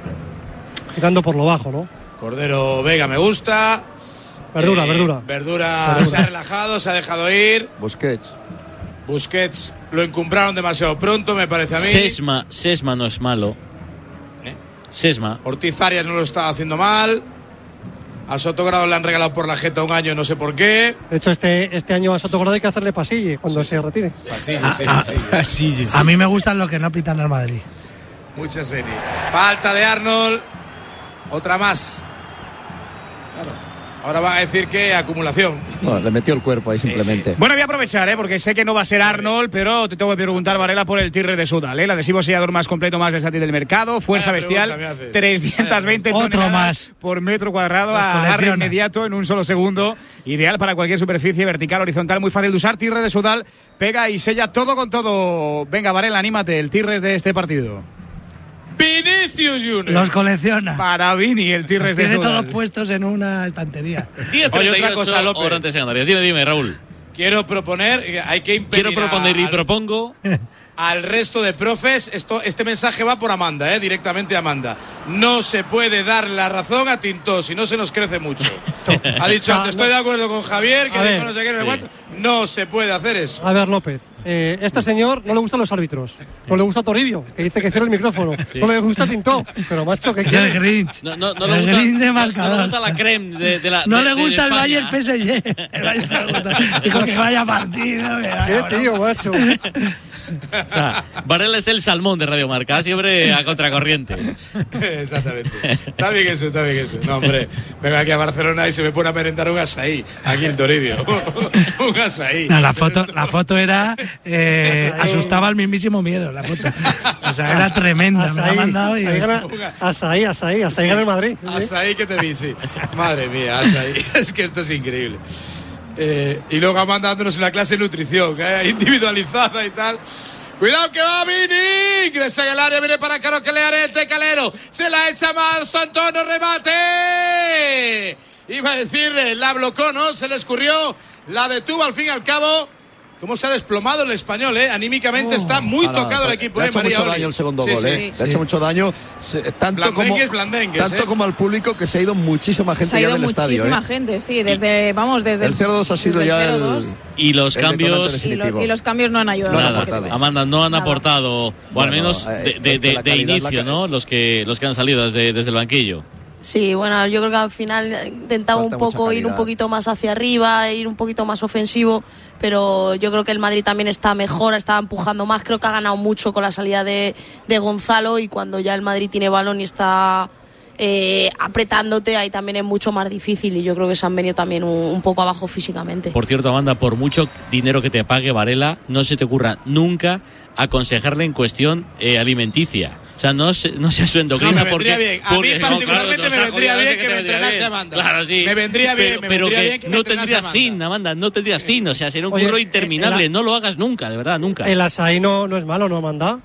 Tirando por lo bajo, ¿no? Cordero Vega me gusta. Verdura, Eh, verdura. Verdura. Verdura. Se ha relajado, se ha dejado ir. Busquets. Busquets lo encumbraron demasiado pronto, me parece a mí. Sesma, Sesma no es malo. ¿Eh? Sesma. Ortiz Arias no lo estaba haciendo mal. A Sotogrado le han regalado por la jeta un año, no sé por qué. De hecho, este, este año a Sotogrado hay que hacerle pasille cuando se retire. Pasillo, Ah, sí, ah, pasillo. A mí me gustan los que no pitan al Madrid. Mucha serie. Falta de Arnold. Otra más. Claro. Ahora van a decir que acumulación. Bueno, le metió el cuerpo ahí simplemente. Bueno, voy a aprovechar, ¿eh? Porque sé que no va a ser Arnold, pero te tengo que preguntar, Varela, por el Tirres de Sudal, ¿eh? El adhesivo sellador más completo, más versátil del mercado, fuerza Vaya bestial, pregunta me haces. trescientas veinte Otro toneladas más. por metro cuadrado, Los agarre colecciona. inmediato en un solo segundo, ideal para cualquier superficie vertical, horizontal, muy fácil de usar. Tirres de Sudal, pega y sella todo con todo. Venga, Varela, anímate, el Tirres de este partido. Vinicius Junior. Los colecciona. Para Vini, el Tirres Los de tiene Sudal. todos puestos en una estantería. diez Oye, otra treinta y ocho, cosa, López. hora antes en Canarias. Dime, dime, Raúl. Quiero proponer, eh, hay que impedir Quiero proponer y al- propongo. al resto de profes, esto, este mensaje va por Amanda, eh, directamente a Amanda. No se puede dar la razón a Tintó, si no se nos crece mucho. Ha dicho antes, estoy de acuerdo con Javier, que A dijo ver, no sé qué, no sé sí. cuánto. No se puede hacer eso. A ver, López, eh, este señor no le gustan los árbitros. No le gusta Toribio, que dice que cierra el micrófono. Sí. No le gusta Tintó. Pero, macho, ¿qué Es el quiere? Grinch. No, no, no El le gusta, Grinch de no- no marcador. le gusta la creme de, de la. No de- le de gusta el España. Bayern P S G. El Bayern no le gusta. Dijo que vaya partido. que vaya ¿Qué bueno. tío, macho? O sea, Varela es el salmón de Radio Marca, siempre a contracorriente. Exactamente. Está bien eso, está bien eso. No, hombre, vengo aquí a Barcelona y se me pone a merendar un asaí, aquí en Toribio. Un asaí. No, la foto, la foto era, eh, asustaba al mismísimo miedo, la foto. O sea, era tremenda, asaí, me la ha mandado y... Asaí, gana, asaí, asaí, asaí gana el Madrid. Asaí que te vi, sí. Madre mía, asaí. Es que esto es increíble. Eh, y luego mandándonos una clase de nutrición, ¿eh? Individualizada y tal. Cuidado que va Vini, ingresa en el área, viene para Caro que le hará este Calero, se la echa más Antonio, remate. Iba a decirle, la blocó, ¿no? Se le escurrió, la detuvo al fin y al cabo. Cómo se ha desplomado el español, ¿eh? Anímicamente oh, está muy ahora, tocado el equipo. Le ha ¿eh? hecho María mucho Oli. daño el segundo sí, gol, sí, ¿eh? sí. Le ha hecho mucho daño, se, tanto, como, tanto ¿eh? como al público, que se ha ido muchísima gente se ha ido ya del estadio. muchísima ¿eh? gente, sí, desde, vamos, desde el cero dos ha sido ya el... Y los cambios... Y, lo, y los cambios no han ayudado. No han aportado. Amanda, no han Nada. aportado, o bueno, al menos eh, de, de, de, de inicio, la... ¿no? Los que, los que han salido desde, desde el banquillo. Sí, bueno, yo creo que al final intentaba un poco ir un poquito más hacia arriba, ir un poquito más ofensivo, pero yo creo que el Madrid también está mejor, está empujando más, creo que ha ganado mucho con la salida de, de Gonzalo, y cuando ya el Madrid tiene balón y está eh, apretándote, ahí también es mucho más difícil, y yo creo que se han venido también un, un poco abajo físicamente. Por cierto, Amanda, por mucho dinero que te pague Varela, no se te ocurra nunca aconsejarle en cuestión eh, alimenticia. O sea, no, se, no sea su endocrina. No, me porque, bien. A porque mí particularmente no, claro, me vendría bien que, que me entrenase bien. Amanda. Claro, sí. Me vendría bien, pero, me pero vendría que bien que no me entrenase tendrías Amanda. fin, Amanda, no tendrías fin. O sea, sería un Oye, curro interminable. el, no lo hagas nunca, de verdad, nunca. El asaí no, no es malo, ¿no, Amanda?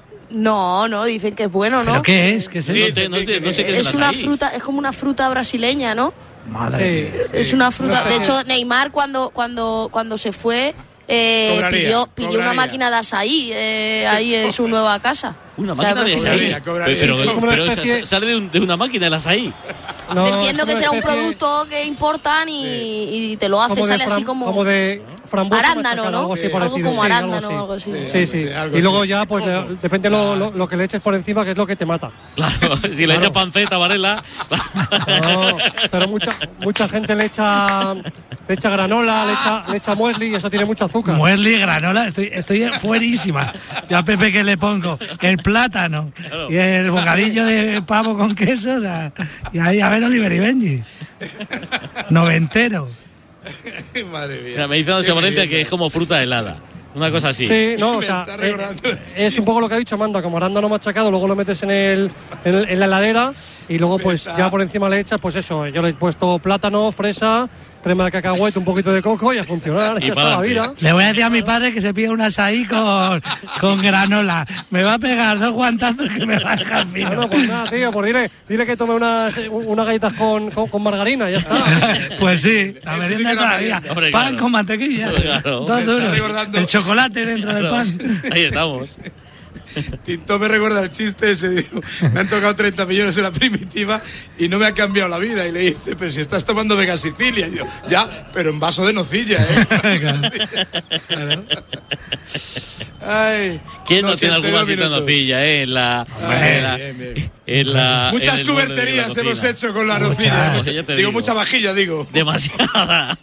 No, no, dicen que es bueno, ¿no? ¿Pero qué es? ¿Qué es eso? No, te, no, te, no sé qué es, Es el una asaí. fruta, es como una fruta brasileña, ¿no? Madre Sí, Es una fruta. De hecho, Neymar cuando, cuando, cuando se fue eh, Cobraría, pidió, pidió cobraría. una máquina de asaí eh, ahí en su nueva casa. Una O sea, máquina de pues, asaí. cobraría, cobraría. Pero, Es pero, como una pero especie- sale de, un, de una máquina el asaí. No, entiendo es que una será un especie producto que importan y, y te lo hace, como de sale así fram- como, como de frambuesa arándano, machacada, ¿no? algo así Algo parecido, como sí, arándano algo o algo así. Sí, sí. sí, algo Y luego así. ya, pues le- depende lo, lo, lo que le eches por encima, que es lo que te mata. Claro, si le echa panceta, Varela. No, pero mucha mucha gente le echa le echa granola, le echa, le echa muesli, y eso tiene mucho azúcar. Muesli, granola, estoy, estoy fuerísima. Yo a Pepe que le pongo el plátano Claro. y el bocadillo de pavo con queso, o sea, y ahí a ver Oliver y Benji. Noventero. Madre mía. Mira, me dice Nacho Valencia que es como fruta helada. Una cosa así. Sí, no, o Me sea, está eh, recordando el es un poco lo que ha dicho Amanda, como arándano machacado, luego lo metes en el en, el- en la heladera y luego pues está. ya por encima le echas, pues eso, yo le he puesto plátano, fresa, crema de cacahuete, un poquito de coco y a funcionar, Y ya está la pa'lante. vida. Le voy a decir a mi padre que se pida un asaí con, con granola. Me va a pegar dos guantazos que me va a dejar fino. Bueno, pues nada, tío, pues dile, dile que tome unas, unas galletas con, con, con margarina, ya está. Pues sí, la Eso merienda sí que la todavía. merienda. Hombre, Pan claro. con mantequilla. Claro. Dos Me está duros. recordando- El chocolate dentro del pan. Ahí estamos. Tinto me recuerda el chiste ese, digo, me han tocado treinta millones en la primitiva y no me ha cambiado la vida. Y le dice, pero si estás tomando Vega Sicilia. Y yo, ya, pero en vaso de nocilla, ¿eh? Ay, ¿Quién no noche tiene algún entero, vasito de minutos. nocilla, eh? En la. Ay, en la, bien, bien. en la- Muchas en el borde de la cuberterías cocina. hemos hecho con la Muchas, nocilla. muchas, ya te Digo, digo. mucha vajilla, digo. Demasiada.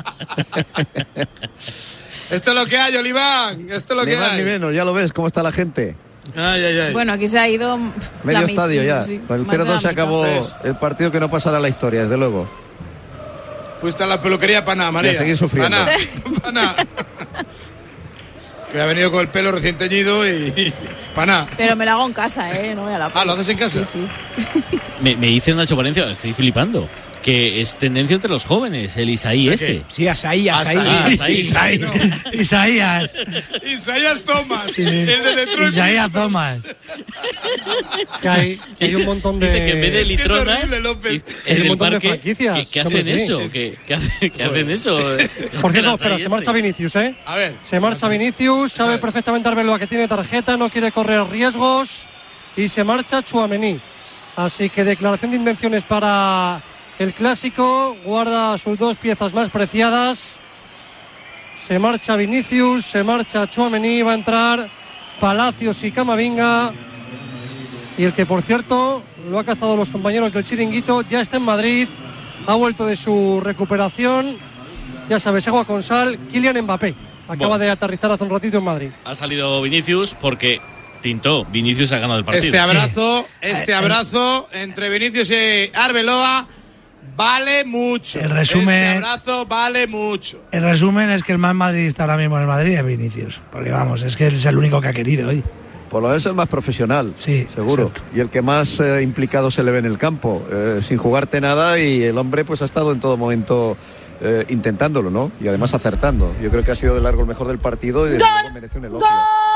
Esto es lo que hay, Oliván. Esto es lo Ni que más ni hay. menos, ya lo ves cómo está la gente. Ay, ay, ay. Bueno, aquí se ha ido Medio la mi- estadio ya. sí, Con el más de cero dos la se mitad. acabó Pues- el partido que no pasará a la historia, desde luego. Fuiste a la peluquería Paná, María. Y a seguir sufriendo. Paná, Paná. Que ha venido con el pelo recién teñido y, y Paná. Pero me lo hago en casa, ¿eh? No voy a la Ah, ¿lo haces en casa? Sí, sí. Me, me dice Nacho Valencia, estoy flipando, que es tendencia entre los jóvenes, el Isaí ¿De este. qué? Sí, asaí, asaí. Ah, asaí. Isaí- No. Isaías. Isaías Thomas, el de Detroit. Isaías Thomas. Que hay, que hay un montón de... Dice que en vez de Es que es litronas, horrible, López. y- Hay en un el montón de parque, franquicias. que, que Hombre, hacen sí. eso, que, que hace- que hacen eso. Por cierto, El espera, Asaí se marcha este. Vinicius, ¿eh? A ver. Se marcha Vinicius, sabe perfectamente Arbeloa que tiene tarjeta, no quiere correr riesgos y se marcha Tchouaméni. Así que declaración de intenciones para el Clásico, guarda sus dos piezas más preciadas. Se marcha Vinicius, se marcha Tchouaméni, va a entrar Palacios y Camavinga. Y el que, por cierto, lo ha cazado los compañeros del Chiringuito, ya está en Madrid, ha vuelto de su recuperación. Ya sabes, agua con sal, Kylian Mbappé. Acaba Bueno. de aterrizar hace un ratito en Madrid. Ha salido Vinicius porque Tintó. Vinicius ha ganado el partido. Este abrazo, este abrazo entre Vinicius y Arbeloa vale mucho. El resumen- Este abrazo vale mucho. El resumen es que el más madridista ahora mismo en el Madrid es Vinicius. Porque vamos, es que él es el único que ha querido hoy. Por lo menos el más profesional, sí, seguro. exacto. Y el que más eh, implicado se le ve en el campo, eh, sin jugarte nada, y el hombre pues ha estado en todo momento eh, intentándolo, ¿no? Y además acertando. Yo creo que ha sido de largo el mejor del partido y de luego merece un elogio.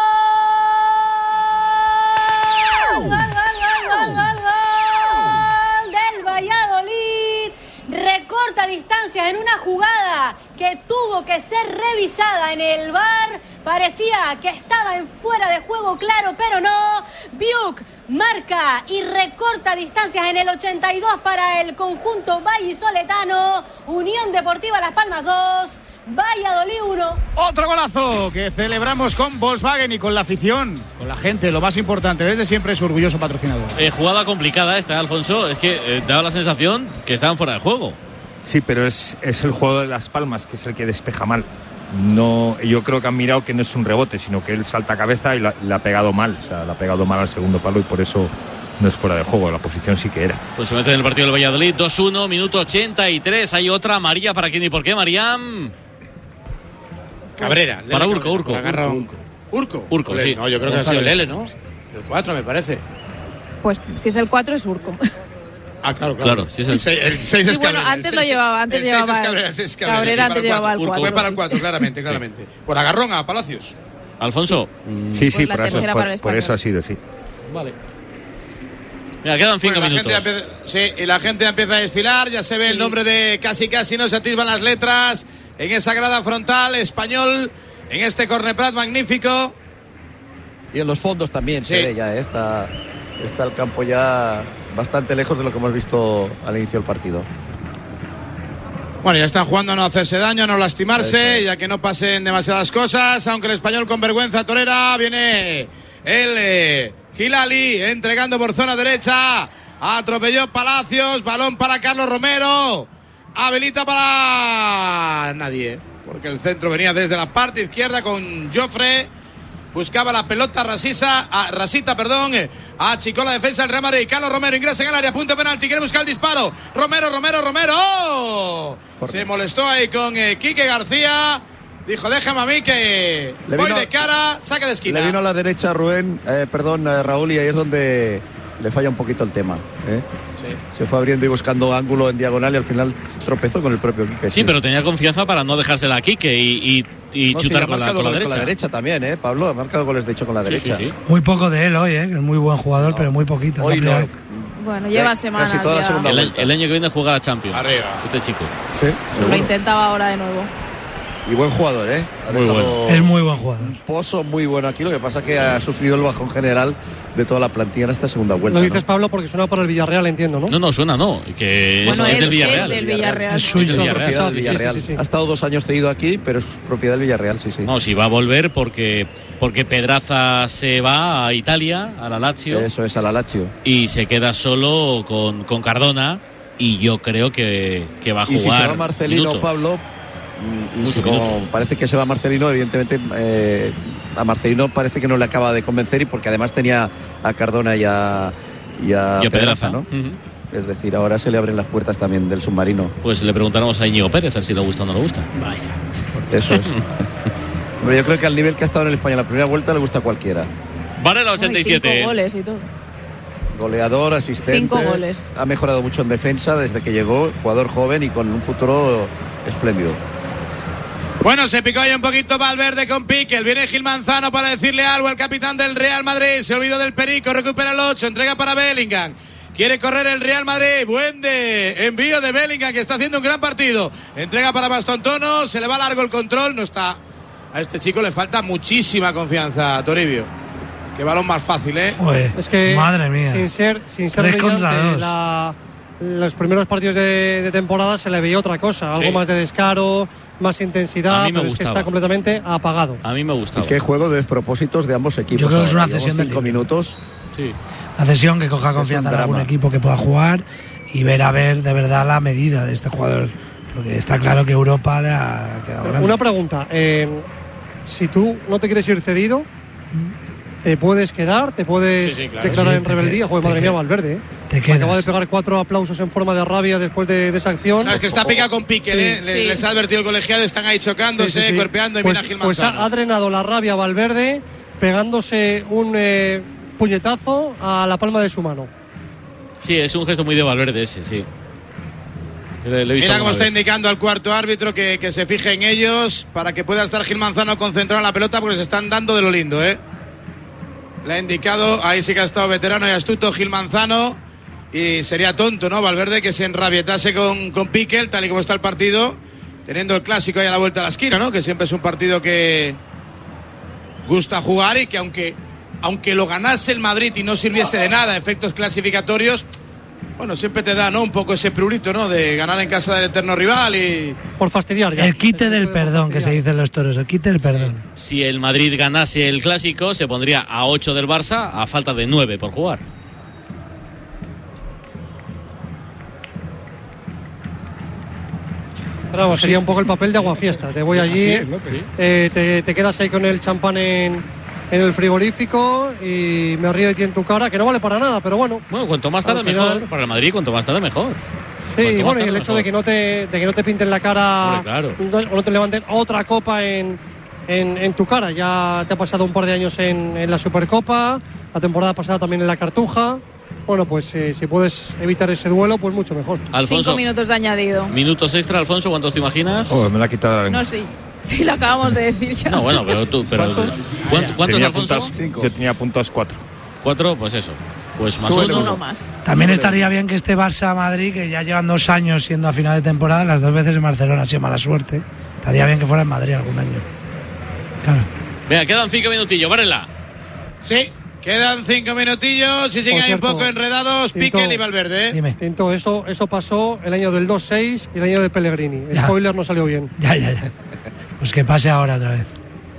¡Gol, gol, gol, gol, gol, gol del Valladolid! Recorta distancias en una jugada que tuvo que ser revisada en el V A R. Parecía que estaba en fuera de juego, claro, pero no. Biuk marca y recorta distancias en el ochenta y dos para el conjunto vallisoletano. Unión Deportiva Las Palmas dos, Valladolid uno. Otro golazo que celebramos con Volkswagen y con la afición, con la gente, lo más importante, desde siempre su orgulloso patrocinador. Eh, jugada complicada esta, Alfonso. Es que eh, daba la sensación que estaban fuera de juego. Sí, pero es, es el juego de Las Palmas, que es el que despeja mal. No, yo creo que han mirado que no es un rebote, sino que él salta a cabeza y la, la ha pegado mal. O sea, la ha pegado mal al segundo palo y por eso no es fuera de juego. La posición sí que era. Pues se mete en el partido del Valladolid. dos uno, minuto ochenta y tres. Hay otra amarilla para quién y por qué, Mariam. Cabrera. Para Lele Urco, Cabrera, Urco. agarra un- Urco. Urco, Ole, sí. No, yo creo que ha sido González. Lele, ¿no? El cuatro me parece. Pues si es el cuatro es Urco. Ah, claro, Claro, sí es el- seis, el seis Sí, es bueno, Cabrera. antes el lo seis- llevaba, antes el seis llevaba es el- Cabrera, el seis es Cabrera, Cabrera sí, antes para el llevaba cuatro. el Urco cuatro, fue para el sí. cuatro, claramente, claramente. Por agarrón a Palacios. Alfonso. Sí, sí, Pues la por, eso, tercera por- para el por español. eso ha sido, sí. Vale. Mira, quedan cinco Bueno, la minutos. gente empieza- sí, y la gente empieza a desfilar. Ya se ve el nombre de casi casi, no se atisban las letras en esa grada frontal. Español en este corneplat magnífico. Y en los fondos también Sí. se ve ya, ¿eh? está, está el campo ya bastante lejos de lo que hemos visto al inicio del partido. Bueno, ya están jugando a no hacerse daño, a no lastimarse, Eso. ya que no pasen demasiadas cosas. Aunque el Español con vergüenza torera viene el eh, Hilali entregando por zona derecha. Atropelló Palacios, balón para Carlos Romero. Habilita para nadie, porque el centro venía desde la parte izquierda con Jofre. Buscaba la pelota Rasisa, a, Rasita, perdón, eh, achicó la defensa del Real Madrid. Carlos Romero ingresa en el área, punto penalti, quiere buscar el disparo. Romero, Romero, Romero. ¡Oh! Se molestó ahí con eh, Quique García. Dijo, déjame a mí que Le voy vino- de cara, saque de esquina. Le vino a la derecha Rubén, eh, perdón, eh, Raúl, y ahí es donde le falla un poquito el tema. ¿eh? Se fue abriendo y buscando ángulo en diagonal y al final tropezó con el propio Quique. Sí, pero tenía confianza para no dejársela a Quique y, y, y No, sí, chutar ha con, la, marcado con la goles derecha. con la derecha también, ¿eh, Pablo? Ha marcado goles de hecho con la Sí, derecha. sí, sí. Muy poco de él hoy, ¿eh? Que es muy buen jugador, pero muy poquito. Hoy La no. primera- Bueno, lleva Casi semanas toda la ya. segunda El, vuelta. el año que viene juega a Champions. Arriba. Este chico. Sí, Lo seguro. intentaba ahora de nuevo. Y buen jugador, ¿eh? Ha Muy dejado Es muy buen jugador. un pozo muy bueno aquí. Lo que pasa es que ha sufrido el bajón general de toda la plantilla en esta segunda vuelta. Lo ¿no? dices, Pablo, porque suena por el Villarreal, entiendo, ¿no? No, no, suena no. Que Bueno, es, es, del es Villarreal. del Villarreal. Es suyo. del Es Villarreal. propiedad del Sí, sí, Villarreal. sí, sí, sí. Ha estado dos años cedido aquí, pero es propiedad del Villarreal, sí, sí. No, si va a volver porque porque Pedraza se va a Italia, a la Lazio, Eso es, a la Lazio. y se queda solo con, con Cardona, y yo creo que, que va a Y jugar si se va Marcelino, minutos. Pablo, mm, y Muchos si como minutos. parece que se va Marcelino, evidentemente eh, a Marcelino parece que no le acaba de convencer, y porque además tenía a Cardona y a, y a, Y a Pedraza, ¿no? Ujú. Es decir, ahora se le abren las puertas también del submarino. Pues le preguntaremos a Íñigo Pérez a ver si le gusta o no le gusta. Vaya. Eso es. Hombre, yo creo que al nivel que ha estado en el España en la primera vuelta le gusta a cualquiera. Varela Uy, ochenta y siete. cinco goles y todo. Goleador, asistente. Cinco goles. Ha mejorado mucho en defensa desde que llegó, jugador joven y con un futuro espléndido. Bueno, se picó ahí un poquito Valverde con Piquel. Viene Gil Manzano para decirle algo al capitán del Real Madrid. Se olvidó del Perico, recupera el ocho, entrega para Bellingham. Quiere correr el Real Madrid. Buen de envío de Bellingham, que está haciendo un gran partido. Entrega para Bastontono, se le va largo el control. No está. A este chico le falta muchísima confianza, Toribio. Qué balón más fácil, ¿eh? Joder, Es que, madre mía. sin ser, sin ser Tres contra brillante, dos. la- los primeros partidos de, de temporada se le veía otra cosa, algo Sí. más de descaro, más A intensidad, mí me pero es que gustaba. está completamente apagado. A mí me gustaba. Y qué juego de despropósitos de ambos equipos. Yo creo que es ahora. una Llevamos cesión de cinco libre. minutos. Sí. La cesión, que coja confianza en drama. algún equipo que pueda jugar y ver a ver de verdad la medida de este jugador. Porque está claro que Europa le ha quedado grande. Una pregunta, eh, si tú no te quieres ir cedido, te puedes quedar, te puedes sí, sí, claro. declarar sí, en rebeldía. Joder, madre mía, Valverde, ¿eh? Te quedas. Acaba de pegar cuatro aplausos en forma de rabia después de, de esa acción. No, es que está picado con Piqué, Sí. ¿eh? Sí. Les ha advertido el colegiado, están ahí chocándose, Sí, sí, sí. cuerpeando y pues, mira a Gil pues Manzano. ha, ha drenado la rabia a Valverde pegándose un eh, puñetazo a la palma de su mano. Sí, es un gesto muy de Valverde ese, sí. Le, le he visto Mira cómo alguna está vez. indicando al cuarto árbitro que, que se fije en ellos para que pueda estar Gil Manzano concentrado en la pelota porque se están dando de lo lindo, ¿eh? Le ha indicado, ahí sí que ha estado veterano y astuto Gil Manzano y sería tonto, ¿no? Valverde que se enrabietase con, con Piqué, tal y como está el partido, teniendo el clásico ahí a la vuelta de la esquina, ¿no? Que siempre es un partido que gusta jugar y que aunque, aunque lo ganase el Madrid y no sirviese de nada, efectos clasificatorios, bueno, siempre te da, ¿no? Un poco ese prurito, ¿no? De ganar en casa del eterno rival y... Por fastidiar ya. El quite del perdón, que se dice en los toros, el quite del perdón. Si el Madrid ganase el clásico, se pondría a ocho del Barça a falta de nueve por jugar. Pero vamos, sería un poco el papel de Aguafiesta. Te voy allí, Así es, ¿no? eh, te, te quedas ahí con el champán en, en el frigorífico y me río de ti en tu cara, que no vale para nada, pero bueno. Bueno, cuanto más tarde Al final- mejor. Para el Madrid, cuanto más tarde mejor. Sí, Cuanto más bueno, y tarde el hecho mejor. de que no te, de que no te pinten la cara, Hombre, claro. no- o no te levanten otra copa en, en, en tu cara. Ya te ha pasado un par de años en, en la Supercopa, la temporada pasada también en la Cartuja. Bueno, pues eh, si puedes evitar ese duelo, pues mucho mejor. Alfonso, Cinco minutos de añadido. minutos extra, Alfonso, ¿cuántos te imaginas? Oh, me la ha quitado la lengua. No, sí. Sí, lo acabamos de decir ya. No, bueno, pero tú. Pero, ¿Cuánto- ¿Cuántos, Tenía Alfonso? apuntados- yo tenía apuntados cuatro. Cuatro, pues eso. Pues más Pues uno. uno más. También estaría bien que este Barça-Madrid, que ya llevan dos años siendo a final de temporada, las dos veces en Barcelona ha sido mala suerte. Estaría bien que fuera en Madrid algún año. Claro. Venga, quedan cinco minutillos, Varela. Sí, quedan cinco minutillos y siguen Por ahí un cierto, poco enredados Tinto, Piqué y Valverde, ¿eh? Dime. Tinto, eso, eso pasó el año del dos seis y el año de Pellegrini. Ya. Spoiler, no salió bien. Ya, ya, ya. Pues que pase ahora otra vez.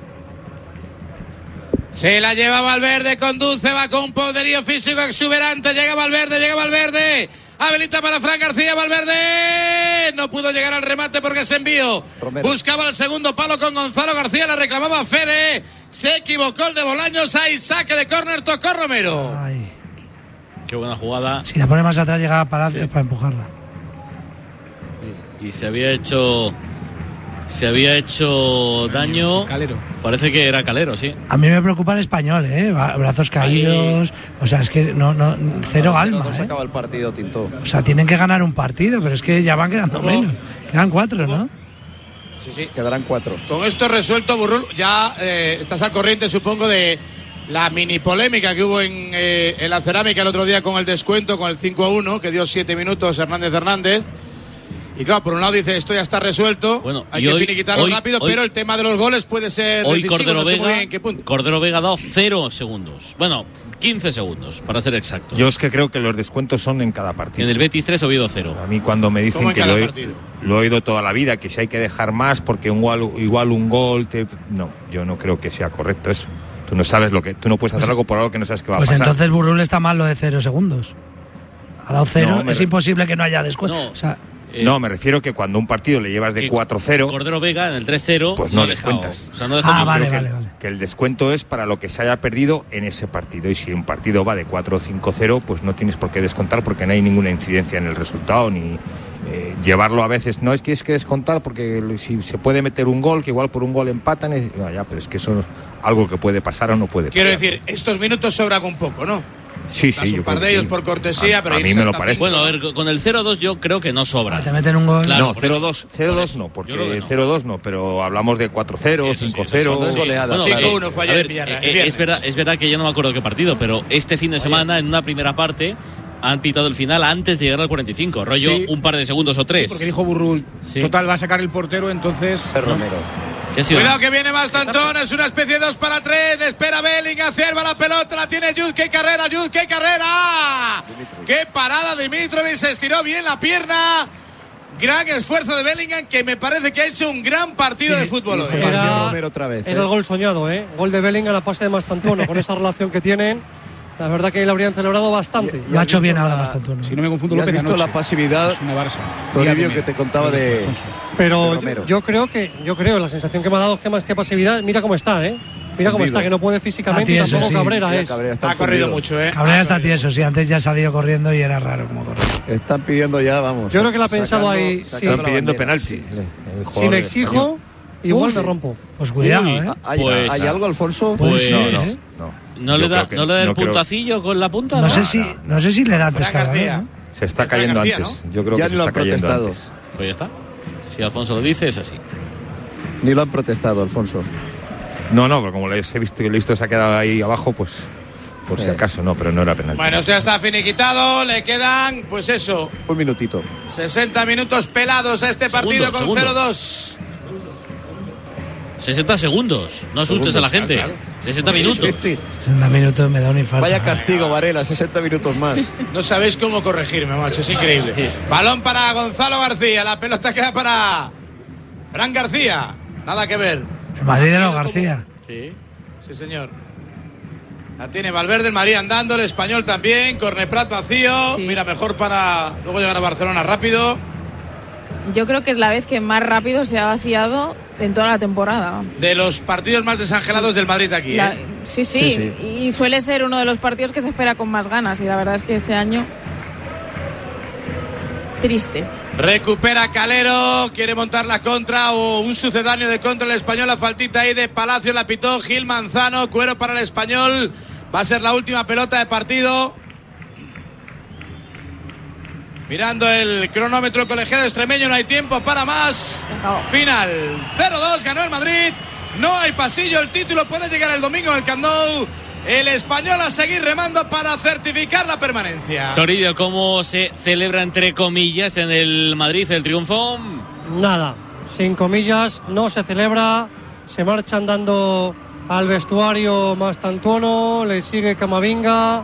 Se la lleva Valverde, conduce, va con un poderío físico exuberante. Llega Valverde, llega Valverde. Habilita para Fran García, Valverde. No pudo llegar al remate porque se envió. Romero. Buscaba el segundo palo con Gonzalo García, la reclamaba Fede. Se equivocó el de Bolaños, ahí saque de córner, tocó Romero. Ay. Qué buena jugada. Si la pone más atrás, llegaba Palacios para empujarla. Y se había hecho. Se había hecho daño. Calero. Parece que era Calero, sí. A mí me preocupa el español, ¿eh? Ba- Brazos caídos. O sea, es que no, no, cero alma, No se ¿eh? acaba el partido, Tinto. O sea, tienen que ganar un partido, pero es que ya van quedando menos. Quedan cuatro, ¿no? Sí, sí. Quedarán cuatro. Con esto resuelto, Burrul, ya eh, estás al corriente, supongo, de la mini polémica que hubo en, eh, en la cerámica el otro día con el descuento, con el cinco a uno, que dio siete minutos Hernández Hernández. Y claro, por un lado dice, esto ya está resuelto, Bueno, hay y que hoy- finiquitarlo hoy- rápido, hoy- pero el tema de los goles puede ser Hoy decisivo, Cordero no sé muy Vega. bien en qué punto. Cordero Vega ha dado cero segundos. Bueno, quince segundos, para ser exactos. Yo es que creo que los descuentos son en cada partido. En el Betis tres, Oviedo cero. A mí cuando me dicen ¿Cómo en que cada lo he, partido? lo he oído toda la vida, que si hay que dejar más porque igual, igual un gol, te- no, yo no creo que sea correcto eso. Tú no sabes lo que, tú no puedes hacer Pues- algo por algo que no sabes qué va Pues a pasar. entonces Burrul está mal lo de cero segundos. Ha dado cero, No, me es re- imposible que no haya descuento. No. O sea, Eh, No, me refiero que cuando un partido le llevas de que cuatro cero, Cordero Vega en el tres cero. pues no ha dejado. descuentas. O sea, no dejó Ah, ni- vale, creo que, vale, vale. que el descuento es para lo que se haya perdido en ese partido. Y si un partido va de cuatro o cinco cero, pues no tienes por qué descontar porque no hay ninguna incidencia en el resultado ni eh, llevarlo a veces. No es que tienes que descontar porque si se puede meter un gol, que igual por un gol empatan, es, no, ya, pero es que eso es algo que puede pasar o no puede Quiero pasar. decir, estos minutos sobran un poco, ¿no? Sí, Das sí, un yo par creo de que ellos sí. por cortesía, a, pero a mí irse me lo hasta parece. Bueno, a ver, con el cero dos yo creo que no sobra. te meten un gol. Claro, No, por cero eso. dos, cero dos no, Yo creo que porque no. cero dos no, pero hablamos de cuatro cero, Sí, eso sí, cinco eso cero. sí. Es goleada. Bueno, cinco eh, uno fue a ayer ver, en Villarreal, eh, el viernes. es verdad, es verdad que yo no me acuerdo qué partido, pero este fin de semana en una primera parte han pitado el final antes de llegar al cuarenta y cinco, rollo Sí. un par de segundos o tres. Sí, porque dijo Burrul, Sí. total, va a sacar el portero, entonces... Romero. ¿Qué ha sido? Cuidado que viene Mastantón, es una especie de dos para tres, espera Bellingham, cierva la pelota, la tiene Jude, qué carrera, Jude, qué carrera. Qué parada, Dimitrovic, se estiró bien la pierna. Gran esfuerzo de Bellingham, que me parece que ha hecho un gran partido de fútbol hoy. Se partió Romero otra vez, era ¿eh? el gol soñado, ¿eh? Gol de Bellingham a la pase de Mastantuono, con esa relación que tienen. La verdad que lo habrían celebrado bastante. Lo ha hecho bien ahora Mastantuono. Si no me confundo, ¿Y has López visto anoche. la pasividad, Es una Barça. Toribio, que te contaba de, Pero de yo, Romero? yo creo que, yo creo, la sensación que me ha dado es que más que pasividad, mira cómo está, ¿eh? Mira cómo Fundido. está, que no puede físicamente y Ah, tieso, tampoco sí. Cabrera Mira, es. Cabrera está Ha corrido fundido. mucho, ¿eh? Cabrera Ha está corrido. tieso, sí, antes ya ha salido corriendo y era raro como correr. Están pidiendo ya, vamos. Yo creo que la ha pensado sacando- ahí, sacando sí. Están la pidiendo bandera. penalti. El Si jugador le exijo, igual me rompo. Pues cuidado, Uy. ¿eh? ¿Hay, Pues- hay algo, Alfonso? Puede Pues- ser, No, no, ¿eh? no. ¿No Yo le da, creo que- ¿no le da el no creo- puntacillo con la punta? No sé si, no sé si le da antes Fran cada vez, García. ¿no? Se está Fran cayendo García, antes. Yo creo Ya que ni se lo está han cayendo protestado. antes. Pues ya está. Si Alfonso lo dice, es así. Ni lo han protestado, Alfonso. No, no, pero como les he visto que lo he visto se ha quedado ahí abajo, pues por si Eh. acaso no, pero no era penalti. Bueno, esto ya está finiquitado. Le quedan, pues eso, Un minutito. sesenta minutos pelados a este partido Segundo, con segundo. cero dos. sesenta segundos. No asustes Segundos, a la gente. claro. sesenta minutos. Sí, sí. sesenta minutos me da un infarto. Vaya castigo, Varela, sesenta minutos más. No sabéis cómo corregirme, macho, es increíble. Balón para Gonzalo García, la pelota queda para Fran García. Nada que ver. El Madrid de los García. Sí. Sí, señor. La tiene Valverde, el Madrid andando, el Español también, Corneprat vacío. Sí. Mira, mejor para luego llegar a Barcelona rápido. Yo creo que es la vez que más rápido se ha vaciado en toda la temporada. De los partidos más desangelados del Madrid aquí, La- ¿eh? sí, sí, Sí, y suele ser uno de los partidos que se espera con más ganas y la verdad es que este año triste. Recupera Calero, quiere montar la contra o un sucedáneo de contra el Español. La faltita ahí de Palacio, la pitó Gil Manzano, cuero para el Español. Va a ser la última pelota de partido. Mirando el cronómetro colegiado extremeño, no hay tiempo para más. Final, cero dos, ganó el Madrid. No hay pasillo, el título puede llegar el domingo en el Camp Nou. El Español a seguir remando para certificar la permanencia. Toribio, ¿cómo se celebra entre comillas en el Madrid el triunfo? Nada, sin comillas, no se celebra. Se marchan dando al vestuario Mastantuono, le sigue Camavinga.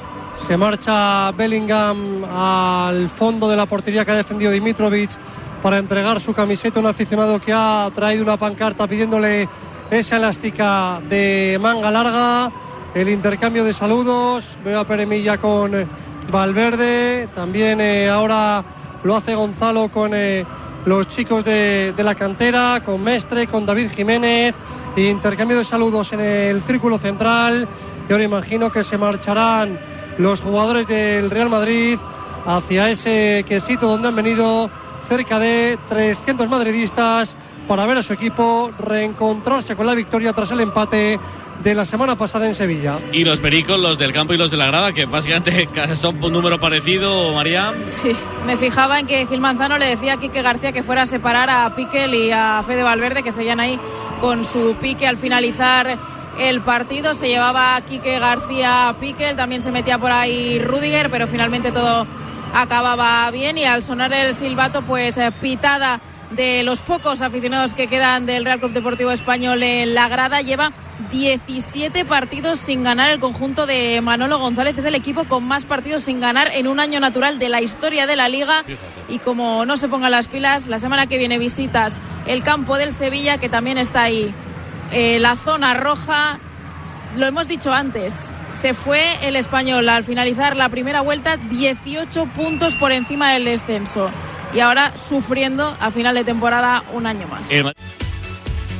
Se marcha Bellingham al fondo de la portería que ha defendido Dimitrovic para entregar su camiseta a un aficionado que ha traído una pancarta pidiéndole esa elástica de manga larga. El intercambio de saludos. Veo a Peremilla con eh, Valverde. También eh, ahora lo hace Gonzalo con eh, los chicos de, de la cantera, con Mestre, con David Jiménez. Intercambio de saludos en el círculo central. Y ahora imagino que se marcharán los jugadores del Real Madrid hacia ese quesito donde han venido cerca de trescientos madridistas para ver a su equipo reencontrarse con la victoria tras el empate de la semana pasada en Sevilla. Y los pericos, los del campo y los de la grada, que básicamente son un número parecido, María. Sí, me fijaba en que Gil Manzano le decía a Quique García que fuera a separar a Piquel y a Fede Valverde, que seguían ahí con su pique al finalizar el partido. Se llevaba a Quique García a Piquel, también se metía por ahí Rüdiger, pero finalmente todo acababa bien y al sonar el silbato, pues eh, pitada de los pocos aficionados que quedan del Real Club Deportivo Español en la grada. Lleva diecisiete partidos sin ganar el conjunto de Manolo González. Es el equipo con más partidos sin ganar en un año natural de la historia de la Liga. Y como no se pongan las pilas, la semana que viene visitas el campo del Sevilla, que también está ahí, eh, la zona roja. Lo hemos dicho antes, se fue el Español al finalizar la primera vuelta dieciocho puntos por encima del descenso y ahora sufriendo a final de temporada un año más. El...